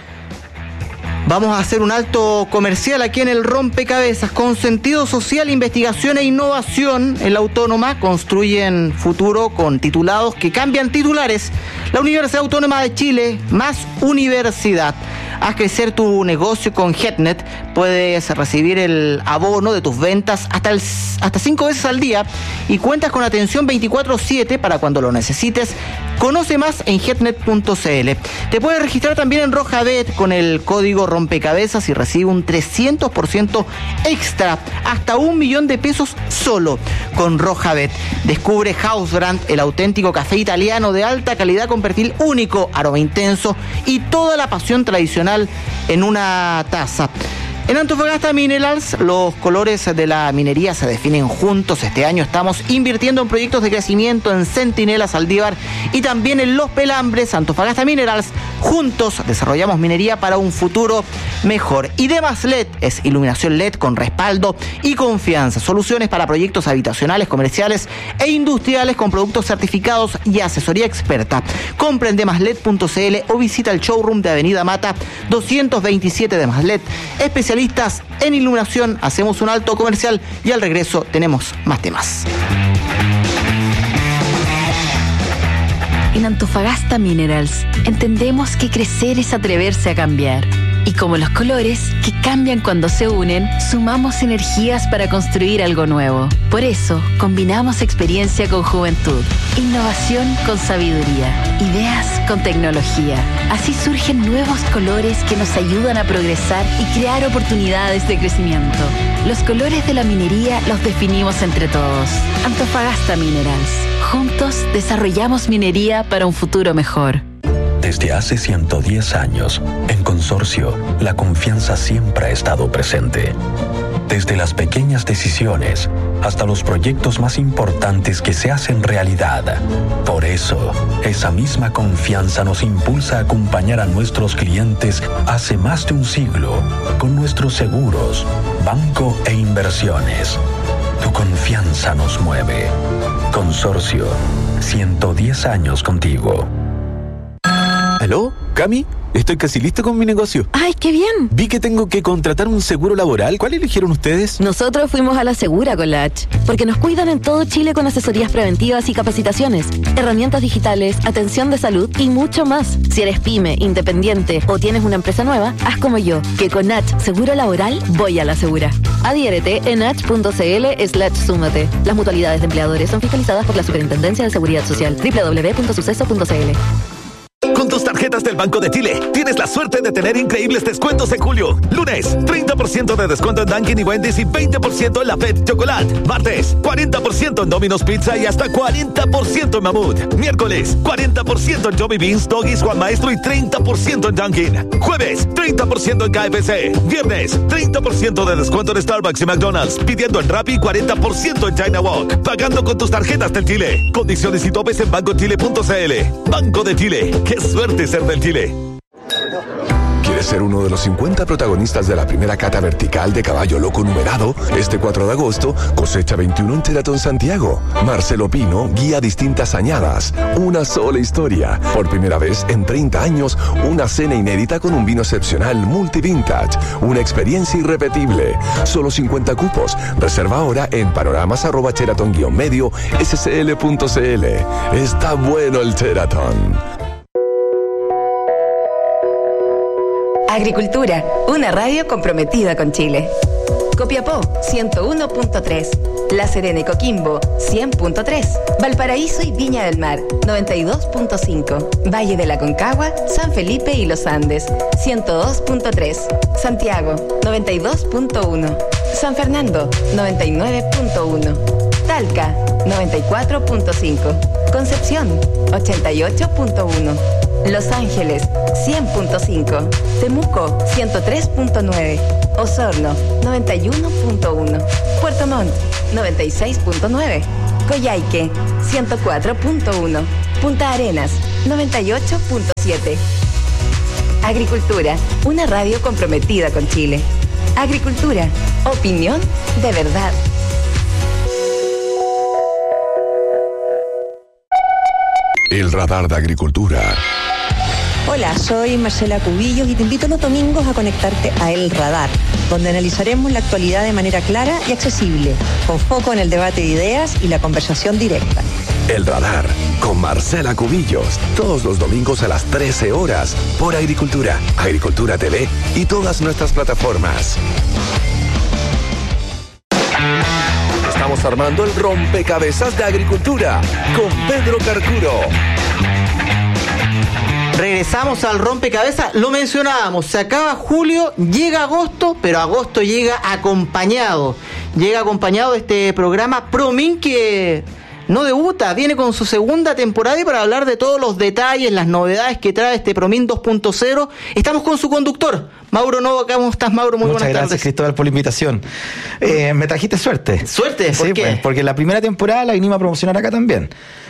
Vamos a hacer un alto comercial aquí en el Rompecabezas. Con sentido social, investigación e innovación en la Autónoma construyen futuro con titulados que cambian titulares. La Universidad Autónoma de Chile, más universidad. Haz crecer tu negocio con Getnet. Puedes recibir el abono de tus ventas hasta el, hasta cinco veces al día y cuentas con atención veinticuatro siete para cuando lo necesites. Conoce más en getnet punto c l. Te puedes registrar también en Rojabet con el código Rompecabezas y recibe un trescientos por ciento extra, hasta un millón de pesos solo con Rojabet. Descubre Housebrand, el auténtico café italiano de alta calidad con perfil único, aroma intenso y toda la pasión tradicional en una taza. En Antofagasta Minerals, los colores de la minería se definen juntos. Este año estamos invirtiendo en proyectos de crecimiento en Centinela, Saldívar y también en Los Pelambres. Antofagasta Minerals, juntos desarrollamos minería para un futuro mejor. Y Demas L E D es iluminación L E D con respaldo y confianza. Soluciones para proyectos habitacionales, comerciales e industriales con productos certificados y asesoría experta. Compra en demas led punto c l o visita el showroom de Avenida Mata doscientos veintisiete Demas L E D. Especialistas en iluminación. Hacemos un alto comercial y al regreso tenemos más temas. En Antofagasta Minerals entendemos que crecer es atreverse a cambiar. Y como los colores, que cambian cuando se unen, sumamos energías para construir algo nuevo. Por eso, combinamos experiencia con juventud, innovación con sabiduría, ideas con tecnología. Así surgen nuevos colores que nos ayudan a progresar y crear oportunidades de crecimiento. Los colores de la minería los definimos entre todos. Antofagasta Minerals. Juntos desarrollamos minería para un futuro mejor. Desde hace ciento diez años, en Consorcio, la confianza siempre ha estado presente. Desde las pequeñas decisiones hasta los proyectos más importantes que se hacen realidad. Por eso, esa misma confianza nos impulsa a acompañar a nuestros clientes hace más de un siglo con nuestros seguros, banco e inversiones. Tu confianza nos mueve. Consorcio, ciento diez años contigo. ¿Aló? ¿Cami? Estoy casi listo con mi negocio. ¡Ay, qué bien! Vi que tengo que contratar un seguro laboral. ¿Cuál eligieron ustedes? Nosotros fuimos a la Segura con la H, porque nos cuidan en todo Chile con asesorías preventivas y capacitaciones, herramientas digitales, atención de salud y mucho más. Si eres pyme, independiente o tienes una empresa nueva, haz como yo, que con H Seguro Laboral voy a la Segura. Adhiérete en h punto c l slash súmate. Las mutualidades de empleadores son fiscalizadas por la Superintendencia de Seguridad Social. doble u doble u doble u punto suceso punto c l. Con tus tarjetas del Banco de Chile, tienes la suerte de tener increíbles descuentos en julio. Lunes, treinta por ciento de descuento en Dunkin' y Wendy's y veinte por ciento en la Fed Chocolate. Martes, cuarenta por ciento en Domino's Pizza y hasta cuarenta por ciento en Mamut. Miércoles, cuarenta por ciento en Joey Beans, Doggies, Juan Maestro y treinta por ciento en Dunkin'. Jueves, treinta por ciento en K F C. Viernes, treinta por ciento de descuento en Starbucks y McDonald's. Pidiendo en Rappi, cuarenta por ciento en China Walk. Pagando con tus tarjetas del Chile. Condiciones y topes en banco chile punto c l. Banco de Chile. ¡Qué suerte ser del Chile! ¿Quieres ser uno de los cincuenta protagonistas de la primera cata vertical de caballo loco numerado? Este cuatro de agosto, cosecha veintiuno en Teratón Santiago. Marcelo Pino guía distintas añadas. Una sola historia. Por primera vez en treinta años, una cena inédita con un vino excepcional multi-vintage. Una experiencia irrepetible. Solo cincuenta cupos. Reserva ahora en panoramas arroba cheratón guión medio s c l punto c l. Está bueno el Teratón. Agricultura, una radio comprometida con Chile. Copiapó, ciento uno punto tres. La Serena y Coquimbo, cien punto tres. Valparaíso y Viña del Mar, noventa y dos punto cinco. Valle de la Concagua, San Felipe y Los Andes, ciento dos punto tres. Santiago, noventa y dos punto uno. San Fernando, noventa y nueve punto uno. Talca, noventa y cuatro punto cinco. Concepción, ochenta y ocho punto uno. Los Ángeles, cien punto cinco. Temuco, ciento tres punto nueve. Osorno, noventa y uno punto uno. Puerto Montt, noventa y seis punto nueve. Coyhaique, ciento cuatro punto uno. Punta Arenas, noventa y ocho punto siete. Agricultura, una radio comprometida con Chile. Agricultura, opinión de verdad. El radar de Agricultura. Hola, soy Marcela Cubillos y te invito los domingos a conectarte a El Radar, donde analizaremos la actualidad de manera clara y accesible, con foco en el debate de ideas y la conversación directa. El Radar, con Marcela Cubillos, todos los domingos a las trece horas, por Agricultura, Agricultura T V y todas nuestras plataformas. Estamos armando el rompecabezas de Agricultura con Pedro Carcuro. Regresamos al rompecabezas, lo mencionábamos, se acaba julio, llega agosto, pero agosto llega acompañado, llega acompañado de este programa ProMin que no debuta, viene con su segunda temporada y para hablar de todos los detalles, las novedades que trae este ProMin dos punto cero, estamos con su conductor, Mauro Novo. ¿Cómo estás, Mauro? Muy Muchas buenas gracias, tardes. Cristóbal, por la invitación. Eh, me trajiste suerte. ¿Suerte? ¿Por sí, qué? Pues, porque la primera temporada la vinimos a promocionar acá también.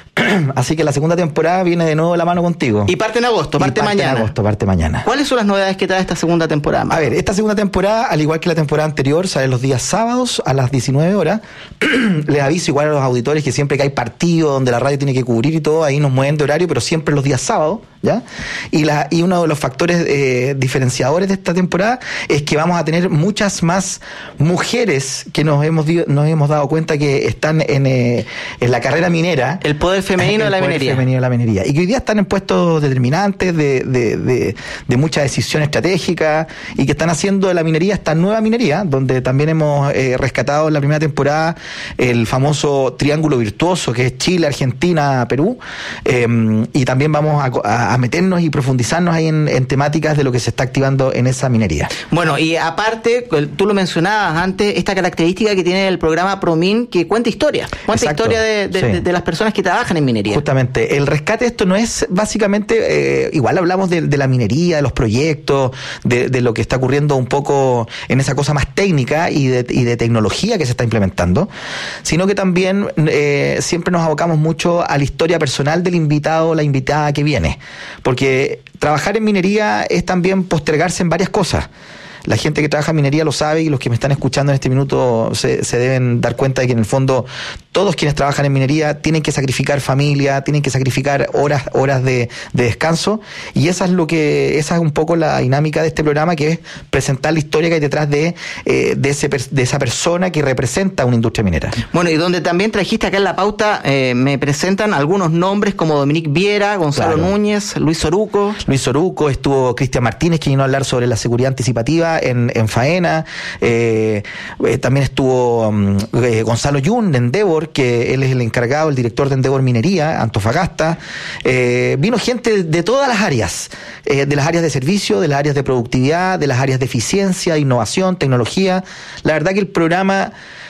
Así que la segunda temporada viene de nuevo de la mano contigo. Y parte en agosto, parte, y parte mañana. En agosto, parte mañana. ¿Cuáles son las novedades que trae esta segunda temporada, Mauro? A ver, esta segunda temporada, al igual que la temporada anterior, sale los días sábados a las diecinueve horas. Les aviso igual a los auditores que siempre que hay partido donde la radio tiene que cubrir y todo, ahí nos mueven de horario, pero siempre los días sábados, ¿ya? Y, la, y uno de los factores eh, diferenciadores de esta temporada es que vamos a tener muchas más mujeres que nos hemos, nos hemos dado cuenta que están en, eh, en la carrera minera. El poder femenino de la minería. femenino de la minería. Y que hoy día están en puestos determinantes de, de, de, de mucha decisión estratégica y que están haciendo de la minería esta nueva minería, donde también hemos eh, rescatado en la primera temporada el famoso triángulo virtuoso que es Chile, Argentina, Perú. Eh, y también vamos a, a meternos y profundizarnos ahí en, en temáticas de lo que se está activando en esa minería. Bueno, y aparte, tú lo mencionabas antes, esta característica que tiene el programa ProMin que cuenta historia. Cuenta Exacto. historia de, de, Sí. de, de las personas que trabajan en minería. Justamente, el rescate de esto no es básicamente, eh, igual hablamos de, de la minería, de los proyectos, de, de lo que está ocurriendo un poco en esa cosa más técnica y de, y de tecnología que se está implementando, sino que también eh, siempre nos abocamos mucho a la historia personal del invitado o la invitada que viene, porque trabajar en minería es también postergarse en varias cosas. La gente que trabaja en minería lo sabe y los que me están escuchando en este minuto se, se deben dar cuenta de que en el fondo todos quienes trabajan en minería tienen que sacrificar familia, tienen que sacrificar horas horas de, de descanso y esa es lo que esa es un poco la dinámica de este programa, que es presentar la historia que hay detrás de, eh, de, ese, de esa persona que representa una industria minera. Bueno, y donde también trajiste acá en la pauta, eh, me presentan algunos nombres como Dominique Viera, Gonzalo Claro. Núñez, Luis Oruco. Luis Oruco, estuvo Cristian Martínez, que vino a hablar sobre la seguridad anticipativa en, en faena, eh, eh, también estuvo um, eh, Gonzalo Yun de Endeavor, que él es el encargado, el director de Endeavor Minería, Antofagasta, eh, vino gente de todas las áreas, eh, de las áreas de servicio, de las áreas de productividad, de las áreas de eficiencia, innovación, tecnología. La verdad que el programa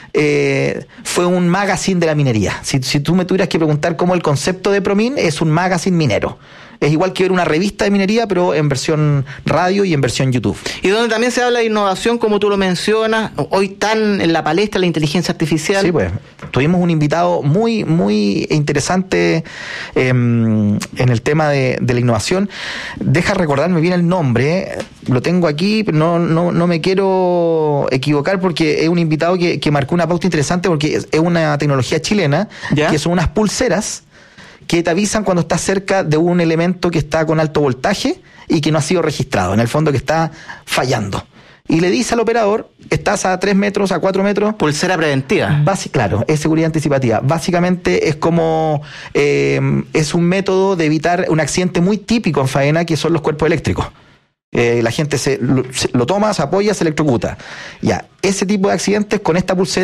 Eh, fue un magazine de la minería. Si, si tú me tuvieras que preguntar cómo el concepto de ProMin es un magazine minero. Es igual que ver una revista de minería, pero en versión radio y en versión YouTube. Y donde también se habla de innovación, como tú lo mencionas, hoy tan en la palestra la inteligencia artificial. Sí, pues, tuvimos un invitado muy, muy interesante eh, en el tema de, de la innovación. Deja recordarme bien el nombre, lo tengo aquí, pero no, no, no me quiero equivocar porque es un invitado que, que marcó una pauta interesante porque es, es una tecnología chilena, ¿ya? Que son unas pulseras que te avisan cuando estás cerca de un elemento que está con alto voltaje y que no ha sido registrado, en el fondo que está fallando. Y le dice al operador, estás a tres metros, a cuatro metros. Pulsera preventiva. Basi- claro, es seguridad anticipativa. Básicamente es como, eh, es un método de evitar un accidente muy típico en faena, que son los cuerpos eléctricos. Eh, la gente se lo, se lo toma, se apoya, se electrocuta. Ya, ese tipo de accidentes con esta pulsera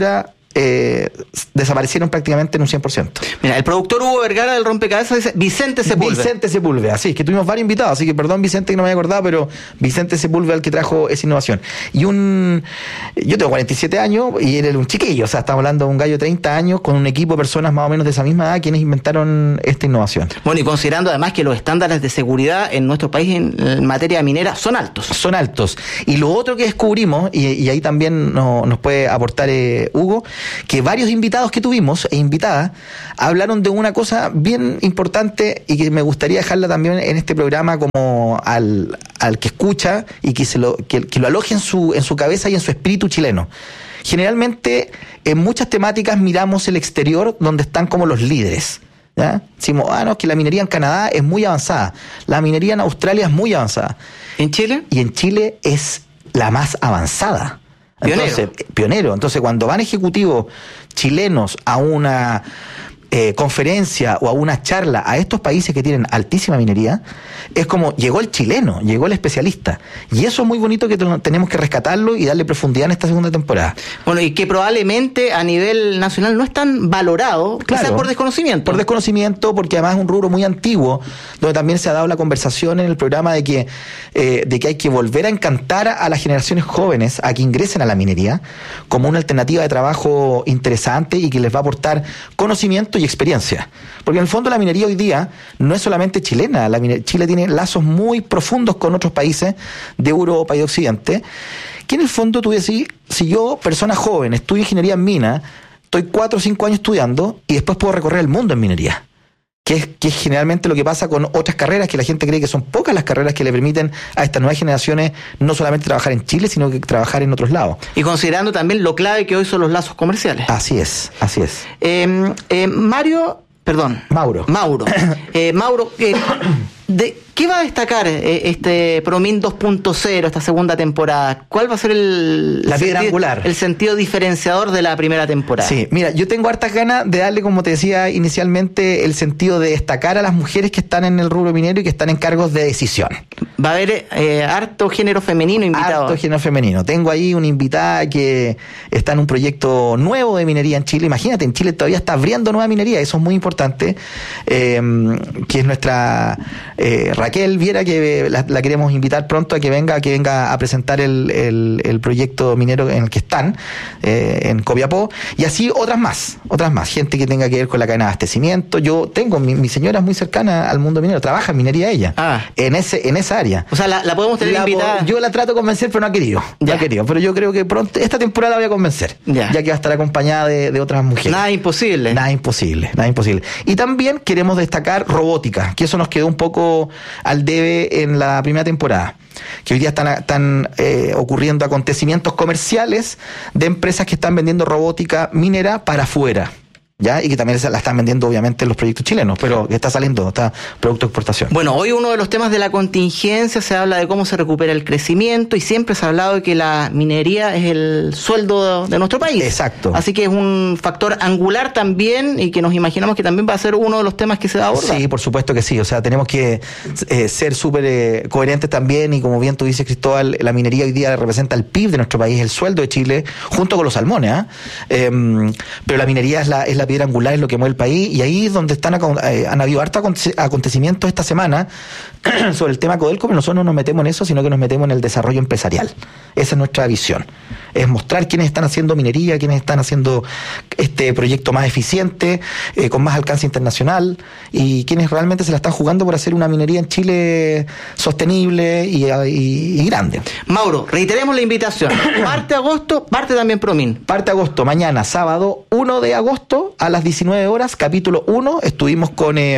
eh, desaparecieron prácticamente en un cien por ciento. Mira, el productor Hugo Vergara del Rompecabezas dice Vicente Sepúlveda. Vicente Sepúlveda, sí, que tuvimos varios invitados, así que perdón Vicente que no me había acordado, pero Vicente Sepúlveda el que trajo esa innovación. Y un, yo tengo cuarenta y siete años y él era un chiquillo, o sea, estamos hablando de un gallo de treinta años con un equipo de personas más o menos de esa misma edad quienes inventaron esta innovación. Bueno, y considerando además que los estándares de seguridad en nuestro país en, en materia minera son altos. Son altos. Y lo otro que descubrimos, y, y ahí también no, nos puede aportar eh, Hugo, que varios invitados que tuvimos e invitadas hablaron de una cosa bien importante y que me gustaría dejarla también en este programa como al, al que escucha y que se lo que, que lo aloje en su en su cabeza y en su espíritu chileno. Generalmente en muchas temáticas miramos el exterior donde están como los líderes, ¿ya? Decimos, ah, no, que la minería en Canadá es muy avanzada, la minería en Australia es muy avanzada. ¿En Chile? Y en Chile es la más avanzada. Pionero. Entonces, pionero. Entonces, cuando van ejecutivos chilenos a una eh, conferencia o a una charla a estos países que tienen altísima minería, es como llegó el chileno, llegó el especialista. Y eso es muy bonito que tenemos que rescatarlo y darle profundidad en esta segunda temporada. Bueno, y que probablemente a nivel nacional no es tan valorado, claro, quizás por desconocimiento. Por desconocimiento, porque además es un rubro muy antiguo, donde también se ha dado la conversación en el programa de que, eh, de que hay que volver a encantar a las generaciones jóvenes a que ingresen a la minería como una alternativa de trabajo interesante y que les va a aportar conocimiento y experiencia. Porque en el fondo la minería hoy día no es solamente chilena, la mine- Chile tiene lazos muy profundos con otros países de Europa y de Occidente, que en el fondo tú decís, si yo, persona joven, estudio ingeniería en mina, estoy cuatro o cinco años estudiando y después puedo recorrer el mundo en minería. Que es, que es generalmente lo que pasa con otras carreras, que la gente cree que son pocas las carreras que le permiten a estas nuevas generaciones no solamente trabajar en Chile, sino que trabajar en otros lados. Y considerando también lo clave que hoy son los lazos comerciales. Así es, así es. Eh, eh, Mario, perdón. Mauro. Mauro. eh, Mauro, eh, de, ¿qué va a destacar eh, este ProMin dos punto cero, esta segunda temporada? ¿Cuál va a ser el, la piedra sentido, angular, el sentido diferenciador de la primera temporada? Sí, mira, yo tengo hartas ganas de darle, como te decía inicialmente, el sentido de destacar a las mujeres que están en el rubro minero y que están en cargos de decisión. Va a haber eh, harto género femenino invitado. Harto género femenino. Tengo ahí una invitada que está en un proyecto nuevo de minería en Chile. Imagínate, en Chile todavía está abriendo nueva minería, eso es muy importante, eh, que es nuestra eh, Raquel Viera, que la, la queremos invitar pronto a que venga, que venga a presentar el, el, el proyecto minero en el que están, eh, en Copiapó, y así otras más, otras más, gente que tenga que ver con la cadena de abastecimiento. Yo tengo, mi, mi señora es muy cercana al mundo minero, trabaja en minería ella, ah. en ese, en esa área. O sea, la, la podemos tener la, invitada. Yo la trato de convencer, pero no ha querido, ya. no ha querido, pero yo creo que pronto, esta temporada la voy a convencer, ya, ya que va a estar acompañada de, de otras mujeres. Nada imposible. Nada imposible, nada imposible. Y también queremos destacar robótica, que eso nos quedó un poco al debe en la primera temporada, que hoy día están, están eh, ocurriendo acontecimientos comerciales de empresas que están vendiendo robótica minera para afuera, ¿ya? Y que también la están vendiendo obviamente en los proyectos chilenos, pero que está saliendo, está producto de exportación. Bueno, hoy uno de los temas de la contingencia se habla de cómo se recupera el crecimiento y siempre se ha hablado de que la minería es el sueldo de nuestro país. Exacto. Así que es un factor angular también y que nos imaginamos que también va a ser uno de los temas que se va a abordar. Sí, por supuesto que sí, o sea, tenemos que eh, ser súper eh, coherentes también y como bien tú dices, Cristóbal, la minería hoy día representa el P I B de nuestro país, el sueldo de Chile, junto con los salmones, ¿eh? Eh, pero la minería es la, es la piedra angular, es lo que mueve el país, y ahí es donde están eh, han habido hartos acontecimientos esta semana sobre el tema Codelco, pero nosotros no nos metemos en eso, sino que nos metemos en el desarrollo empresarial. Esa es nuestra visión, es mostrar quiénes están haciendo minería, quiénes están haciendo este proyecto más eficiente, eh, con más alcance internacional, y quienes realmente se la están jugando por hacer una minería en Chile sostenible y, y, y grande. Mauro, reiteremos la invitación. Parte agosto, parte también ProMin. Parte agosto, mañana, sábado uno de agosto, a las diecinueve horas, capítulo uno. Estuvimos con, eh,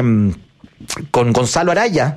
con Gonzalo Araya,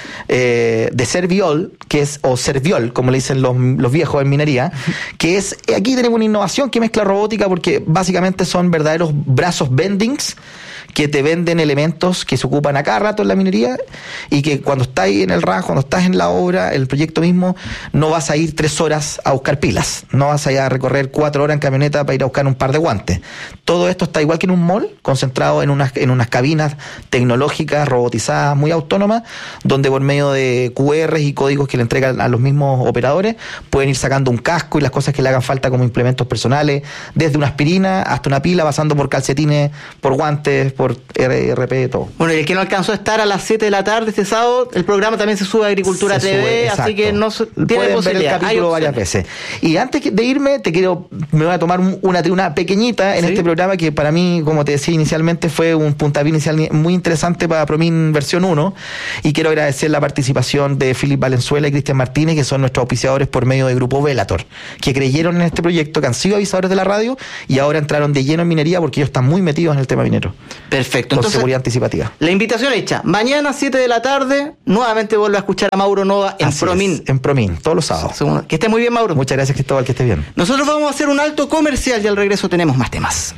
eh, de Serviol, que es, o Serviol, como le dicen los, los viejos en minería, que es, aquí tenemos una innovación que mezcla robótica, porque básicamente son verdaderos brazos bendings que te venden elementos que se ocupan a cada rato en la minería y que cuando estás ahí en el R A J, cuando estás en la obra, el proyecto mismo, no vas a ir tres horas a buscar pilas, no vas a ir a recorrer cuatro horas en camioneta para ir a buscar un par de guantes. Todo esto está igual que en un mall, concentrado en unas, en unas cabinas tecnológicas, robotizadas, muy autónomas, donde por medio de Q Rs y códigos que le entregan a los mismos operadores, pueden ir sacando un casco y las cosas que le hagan falta como implementos personales, desde una aspirina hasta una pila, pasando por calcetines, por guantes, por R P, todo. Bueno, y el que no alcanzó a estar a las siete de la tarde este sábado, el programa también se sube a Agricultura se T V, sube, así que no se, tiene pueden ver el capítulo varias veces. Y antes de irme, te quiero, me voy a tomar una, una pequeñita en ¿Sí? este programa que para mí, como te decía inicialmente, fue un puntapié inicial muy interesante para Promin versión uno, y quiero agradecer la participación de Philip Valenzuela y Cristian Martínez, que son nuestros auspiciadores por medio del Grupo Velator, que creyeron en este proyecto, que han sido avisadores de la radio y ahora entraron de lleno en minería porque ellos están muy metidos en el tema minero. Perfecto. Con Entonces, seguridad anticipativa. La invitación hecha. Mañana siete de la tarde, nuevamente vuelve a escuchar a Mauro Nova en Así Promin. Es, en Promin, todos los sábados. Segundo. Que esté muy bien, Mauro. Muchas gracias, Cristóbal, que esté bien. Nosotros vamos a hacer un alto comercial y al regreso tenemos más temas.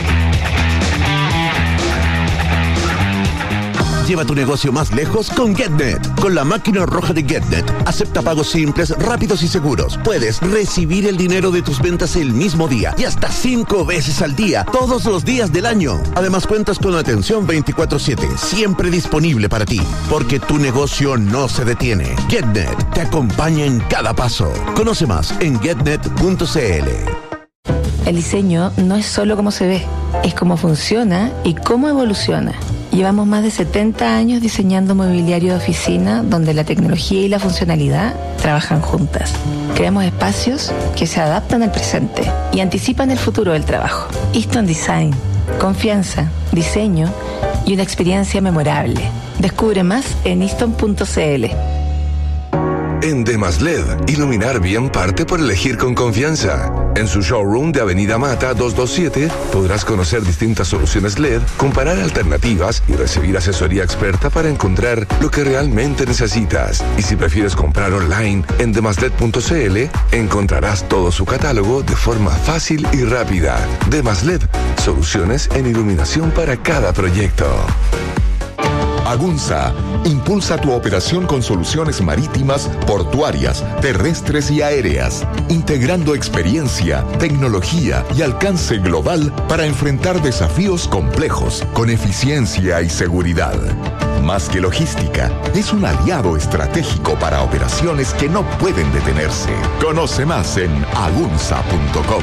Lleva tu negocio más lejos con GetNet. Con la máquina roja de GetNet, acepta pagos simples, rápidos y seguros. Puedes recibir el dinero de tus ventas el mismo día y hasta cinco veces al día, todos los días del año. Además, cuentas con atención veinticuatro siete, siempre disponible para ti, porque tu negocio no se detiene. GetNet te acompaña en cada paso. Conoce más en getnet punto c l. El diseño no es solo cómo se ve, es cómo funciona y cómo evoluciona. Llevamos más de setenta años diseñando mobiliario de oficina donde la tecnología y la funcionalidad trabajan juntas. Creamos espacios que se adaptan al presente y anticipan el futuro del trabajo. Easton Design, confianza, diseño y una experiencia memorable. Descubre más en easton punto c l. En Demasl E D, iluminar bien parte por elegir con confianza. En su showroom de Avenida Mata doscientos veintisiete podrás conocer distintas soluciones L E D, comparar alternativas y recibir asesoría experta para encontrar lo que realmente necesitas. Y si prefieres comprar online en demasl punto c l, encontrarás todo su catálogo de forma fácil y rápida. Demasl E D, soluciones en iluminación para cada proyecto. Agunza impulsa tu operación con soluciones marítimas, portuarias, terrestres y aéreas, integrando experiencia, tecnología y alcance global para enfrentar desafíos complejos con eficiencia y seguridad. Más que logística, es un aliado estratégico para operaciones que no pueden detenerse. Conoce más en agunza punto com.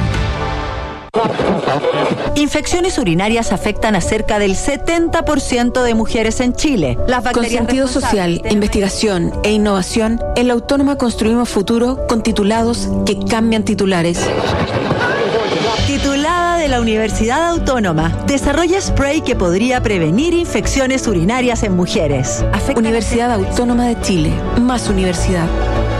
Infecciones urinarias afectan a cerca del setenta por ciento de mujeres en Chile. Las con sentido social, de... investigación e innovación, en la Autónoma construimos futuro con titulados que cambian titulares. Titulada de la Universidad Autónoma, desarrolla spray que podría prevenir infecciones urinarias en mujeres. Afecta Universidad Autónoma de Chile, más universidad.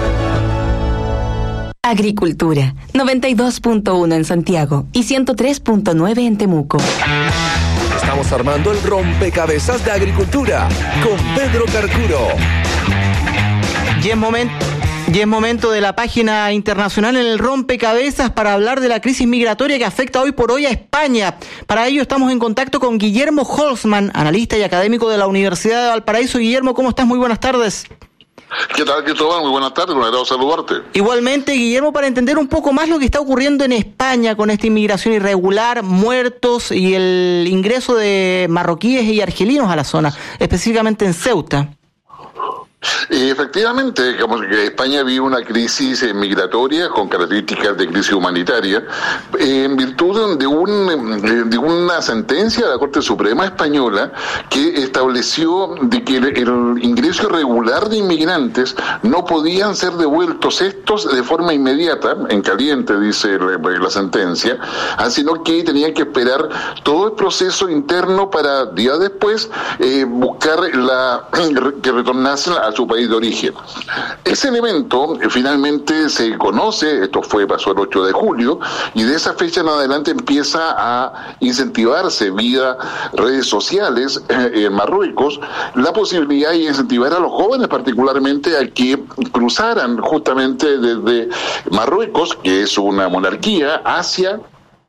Agricultura, noventa y dos punto uno en Santiago y ciento tres punto nueve en Temuco. Estamos armando el rompecabezas de Agricultura con Pedro Carcuro. Y es momento, y es momento de la página internacional en el rompecabezas para hablar de la crisis migratoria que afecta hoy por hoy a España. Para ello estamos en contacto con Guillermo Holzman, analista y académico de la Universidad de Valparaíso. Guillermo, ¿cómo estás? Muy buenas tardes. ¿Qué tal, Cristóbal? Muy buenas tardes, un agrado saludarte. Igualmente, Guillermo, para entender un poco más lo que está ocurriendo en España con esta inmigración irregular, muertos y el ingreso de marroquíes y argelinos a la zona, específicamente en Ceuta. Efectivamente, digamos que España vive una crisis migratoria con características de crisis humanitaria en virtud de, un, de una sentencia de la Corte Suprema Española que estableció de que el, el ingreso irregular de inmigrantes no podían ser devueltos estos de forma inmediata, en caliente dice la, la sentencia, sino que tenían que esperar todo el proceso interno para días después eh, buscar la que retornasen a su país de origen. Ese elemento eh, finalmente se conoce, esto fue pasó el ocho de julio, y de esa fecha en adelante empieza a incentivarse vía redes sociales eh, en Marruecos la posibilidad de incentivar a los jóvenes particularmente a que cruzaran justamente desde Marruecos, que es una monarquía, hacia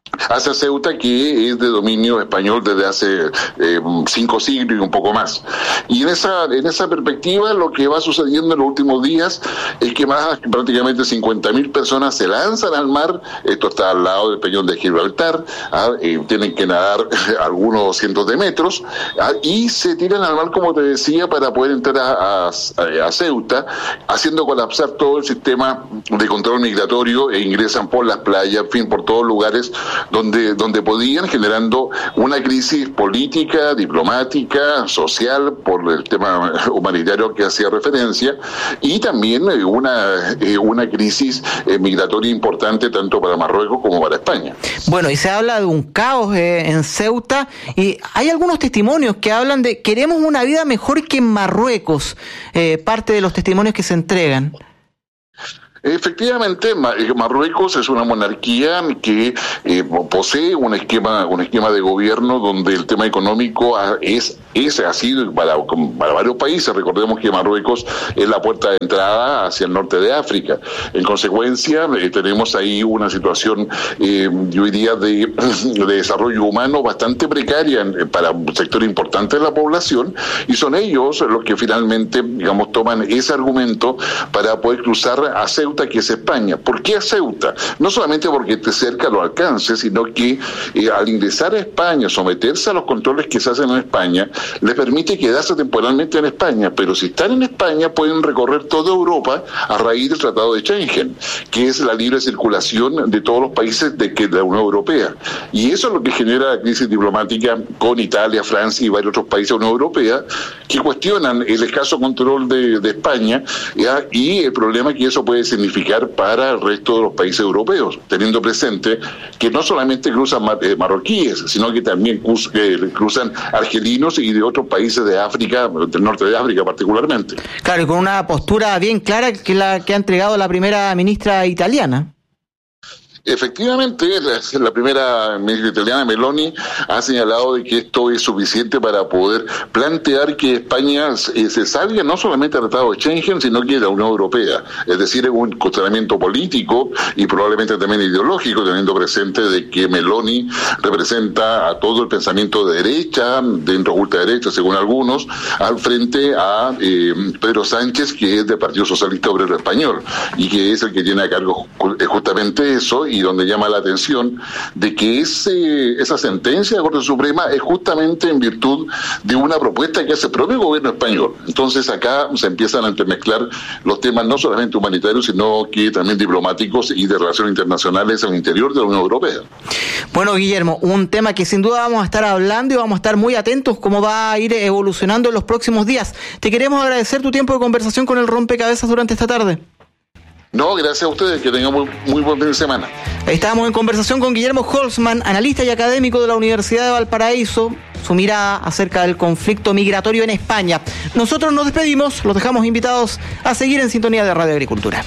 hacia Ceuta, que es de dominio español desde hace eh, cinco siglos y un poco más. Y en esa en esa perspectiva, lo que va sucediendo en los últimos días es que más prácticamente cincuenta mil personas se lanzan al mar. Esto está al lado del Peñón de Gibraltar, ¿ah? eh, tienen que nadar algunos cientos de metros, ¿ah? y se tiran al mar, como te decía, para poder entrar a, a, a Ceuta, haciendo colapsar todo el sistema de control migratorio, e ingresan por las playas, en fin, por todos lugares donde donde podían, generando una crisis política, diplomática, social, por el tema humanitario que hacía referencia, y también una eh, una crisis eh, migratoria importante tanto para Marruecos como para España. Bueno, y se habla de un caos eh, en Ceuta, y hay algunos testimonios que hablan de queremos una vida mejor que en Marruecos, eh, parte de los testimonios que se entregan. Efectivamente, Marruecos es una monarquía que eh, posee un esquema un esquema de gobierno donde el tema económico es ese ha sido para, para varios países. Recordemos que Marruecos es la puerta de entrada hacia el norte de África. En consecuencia, eh, tenemos ahí una situación, eh, yo diría, de, de desarrollo humano bastante precaria en, para un sector importante de la población, y son ellos los que finalmente, digamos, toman ese argumento para poder cruzar a Ceuta, que es España. ¿Por qué a Ceuta? No solamente porque esté cerca lo alcance, sino que eh, al ingresar a España, someterse a los controles que se hacen en España, les permite quedarse temporalmente en España, pero si están en España pueden recorrer toda Europa a raíz del Tratado de Schengen, que es la libre circulación de todos los países de, que, de la Unión Europea. Y eso es lo que genera la crisis diplomática con Italia, Francia y varios otros países de la Unión Europea, que cuestionan el escaso control de, de España, ¿ya? Y el problema que eso puede significar para el resto de los países europeos, teniendo presente que no solamente cruzan mar, eh, marroquíes, sino que también cruz, eh, cruzan argelinos y de otros países de África, del norte de África particularmente. Claro, y con una postura bien clara que la que ha entregado la primera ministra italiana. Efectivamente, la, la primera ministra italiana, Meloni, ha señalado de que esto es suficiente para poder plantear que España eh, se salga no solamente del Tratado de Schengen, sino que de la Unión Europea. Es decir, es un cuestionamiento político y probablemente también ideológico, teniendo presente de que Meloni representa a todo el pensamiento de derecha, dentro de ultraderecha, según algunos, al frente a eh, Pedro Sánchez, que es del Partido Socialista Obrero Español, y que es el que tiene a cargo justamente eso, y donde llama la atención de que ese, esa sentencia de la Corte Suprema es justamente en virtud de una propuesta que hace el propio gobierno español. Entonces acá se empiezan a entremezclar los temas no solamente humanitarios, sino que también diplomáticos y de relaciones internacionales al interior de la Unión Europea. Bueno, Guillermo, un tema que sin duda vamos a estar hablando y vamos a estar muy atentos cómo va a ir evolucionando en los próximos días. Te queremos agradecer tu tiempo de conversación con el Rompecabezas durante esta tarde. No, gracias a ustedes, que tengan muy, muy buen fin de semana. Estábamos en conversación con Guillermo Holzman, analista y académico de la Universidad de Valparaíso, su mirada acerca del conflicto migratorio en España. Nosotros nos despedimos, los dejamos invitados a seguir en sintonía de Radio Agricultura.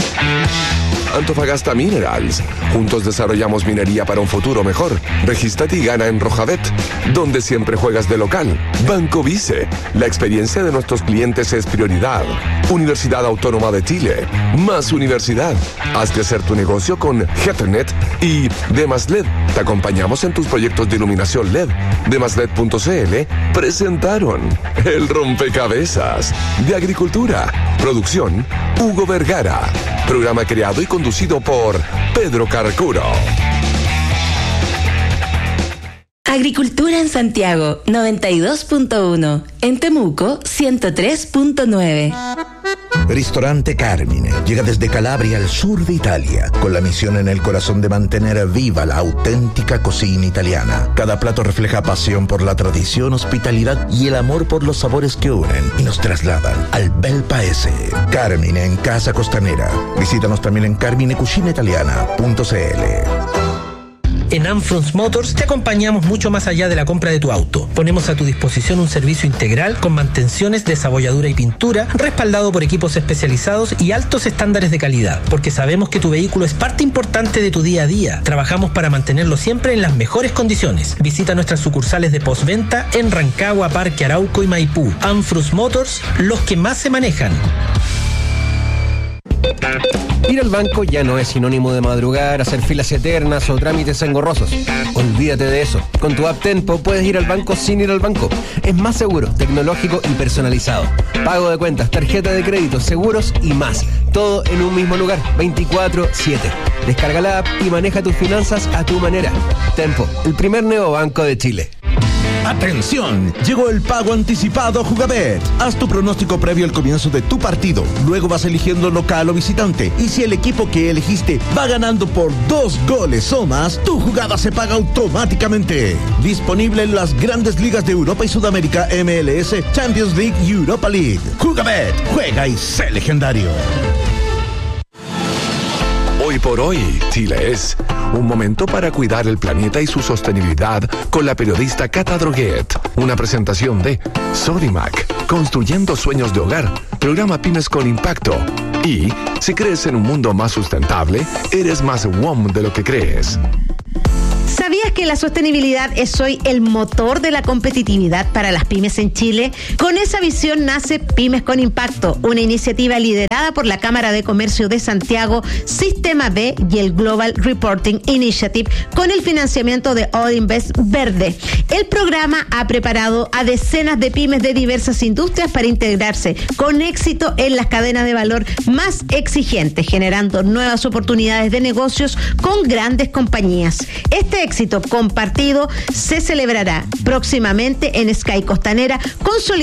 Antofagasta Minerals. Juntos desarrollamos minería para un futuro mejor. Regístrate y gana en Rojabet, donde siempre juegas de local. Banco Vice. La experiencia de nuestros clientes es prioridad. Universidad Autónoma de Chile. Más universidad. Haz crecer tu negocio con Heternet y Demas L E D. Te acompañamos en tus proyectos de iluminación L E D. Demas L E D punto c l presentaron El Rompecabezas de Agricultura. Producción Hugo Vergara. Programa creado y conducido por Pedro Carcuro. Agricultura en Santiago, noventa y dos punto uno. En Temuco, ciento tres punto nueve. Ristorante Carmine llega desde Calabria al sur de Italia, con la misión en el corazón de mantener viva la auténtica cocina italiana. Cada plato refleja pasión por la tradición, hospitalidad y el amor por los sabores que unen y nos trasladan al bel paese. Carmine en Casa Costanera. Visítanos también en carmine cucina italiana punto c l. En Amfrons Motors te acompañamos mucho más allá de la compra de tu auto. Ponemos a tu disposición un servicio integral con mantenciones, desabolladura y pintura, respaldado por equipos especializados y altos estándares de calidad, porque sabemos que tu vehículo es parte importante de tu día a día. Trabajamos para mantenerlo siempre en las mejores condiciones. Visita nuestras sucursales de postventa en Rancagua, Parque Arauco y Maipú. Amfrons Motors, los que más se manejan. Ir al banco ya no es sinónimo de madrugar, hacer filas eternas o trámites engorrosos. Olvídate de eso. Con tu app Tenpo puedes ir al banco sin ir al banco. Es más seguro, tecnológico y personalizado. Pago de cuentas, tarjeta de crédito, seguros y más. Todo en un mismo lugar, veinticuatro siete. Descarga la app y maneja tus finanzas a tu manera. Tenpo, el primer neobanco de Chile. ¡Atención! Llegó el pago anticipado Jugabet. Haz tu pronóstico previo al comienzo de tu partido. Luego vas eligiendo local o visitante. Y si el equipo que elegiste va ganando por dos goles o más, tu jugada se paga automáticamente. Disponible en las grandes ligas de Europa y Sudamérica, M L S, Champions League y Europa League. Jugabet, juega y sé legendario. Hoy por hoy, Chile es un momento para cuidar el planeta y su sostenibilidad con la periodista Cata Droguet. Una presentación de Sodimac, construyendo sueños de hogar, programa Pymes con Impacto. Y si crees en un mundo más sustentable, eres más W O M de lo que crees. ¿Sabías que la sostenibilidad es hoy el motor de la competitividad para las pymes en Chile? Con esa visión nace Pymes con Impacto, una iniciativa liderada por la Cámara de Comercio de Santiago, Sistema B y el Global Reporting Initiative, con el financiamiento de Odinvest Verde. El programa ha preparado a decenas de pymes de diversas industrias para integrarse con éxito en las cadenas de valor más exigentes, generando nuevas oportunidades de negocios con grandes compañías. Este éxito compartido se celebrará próximamente en Sky Costanera, consolidando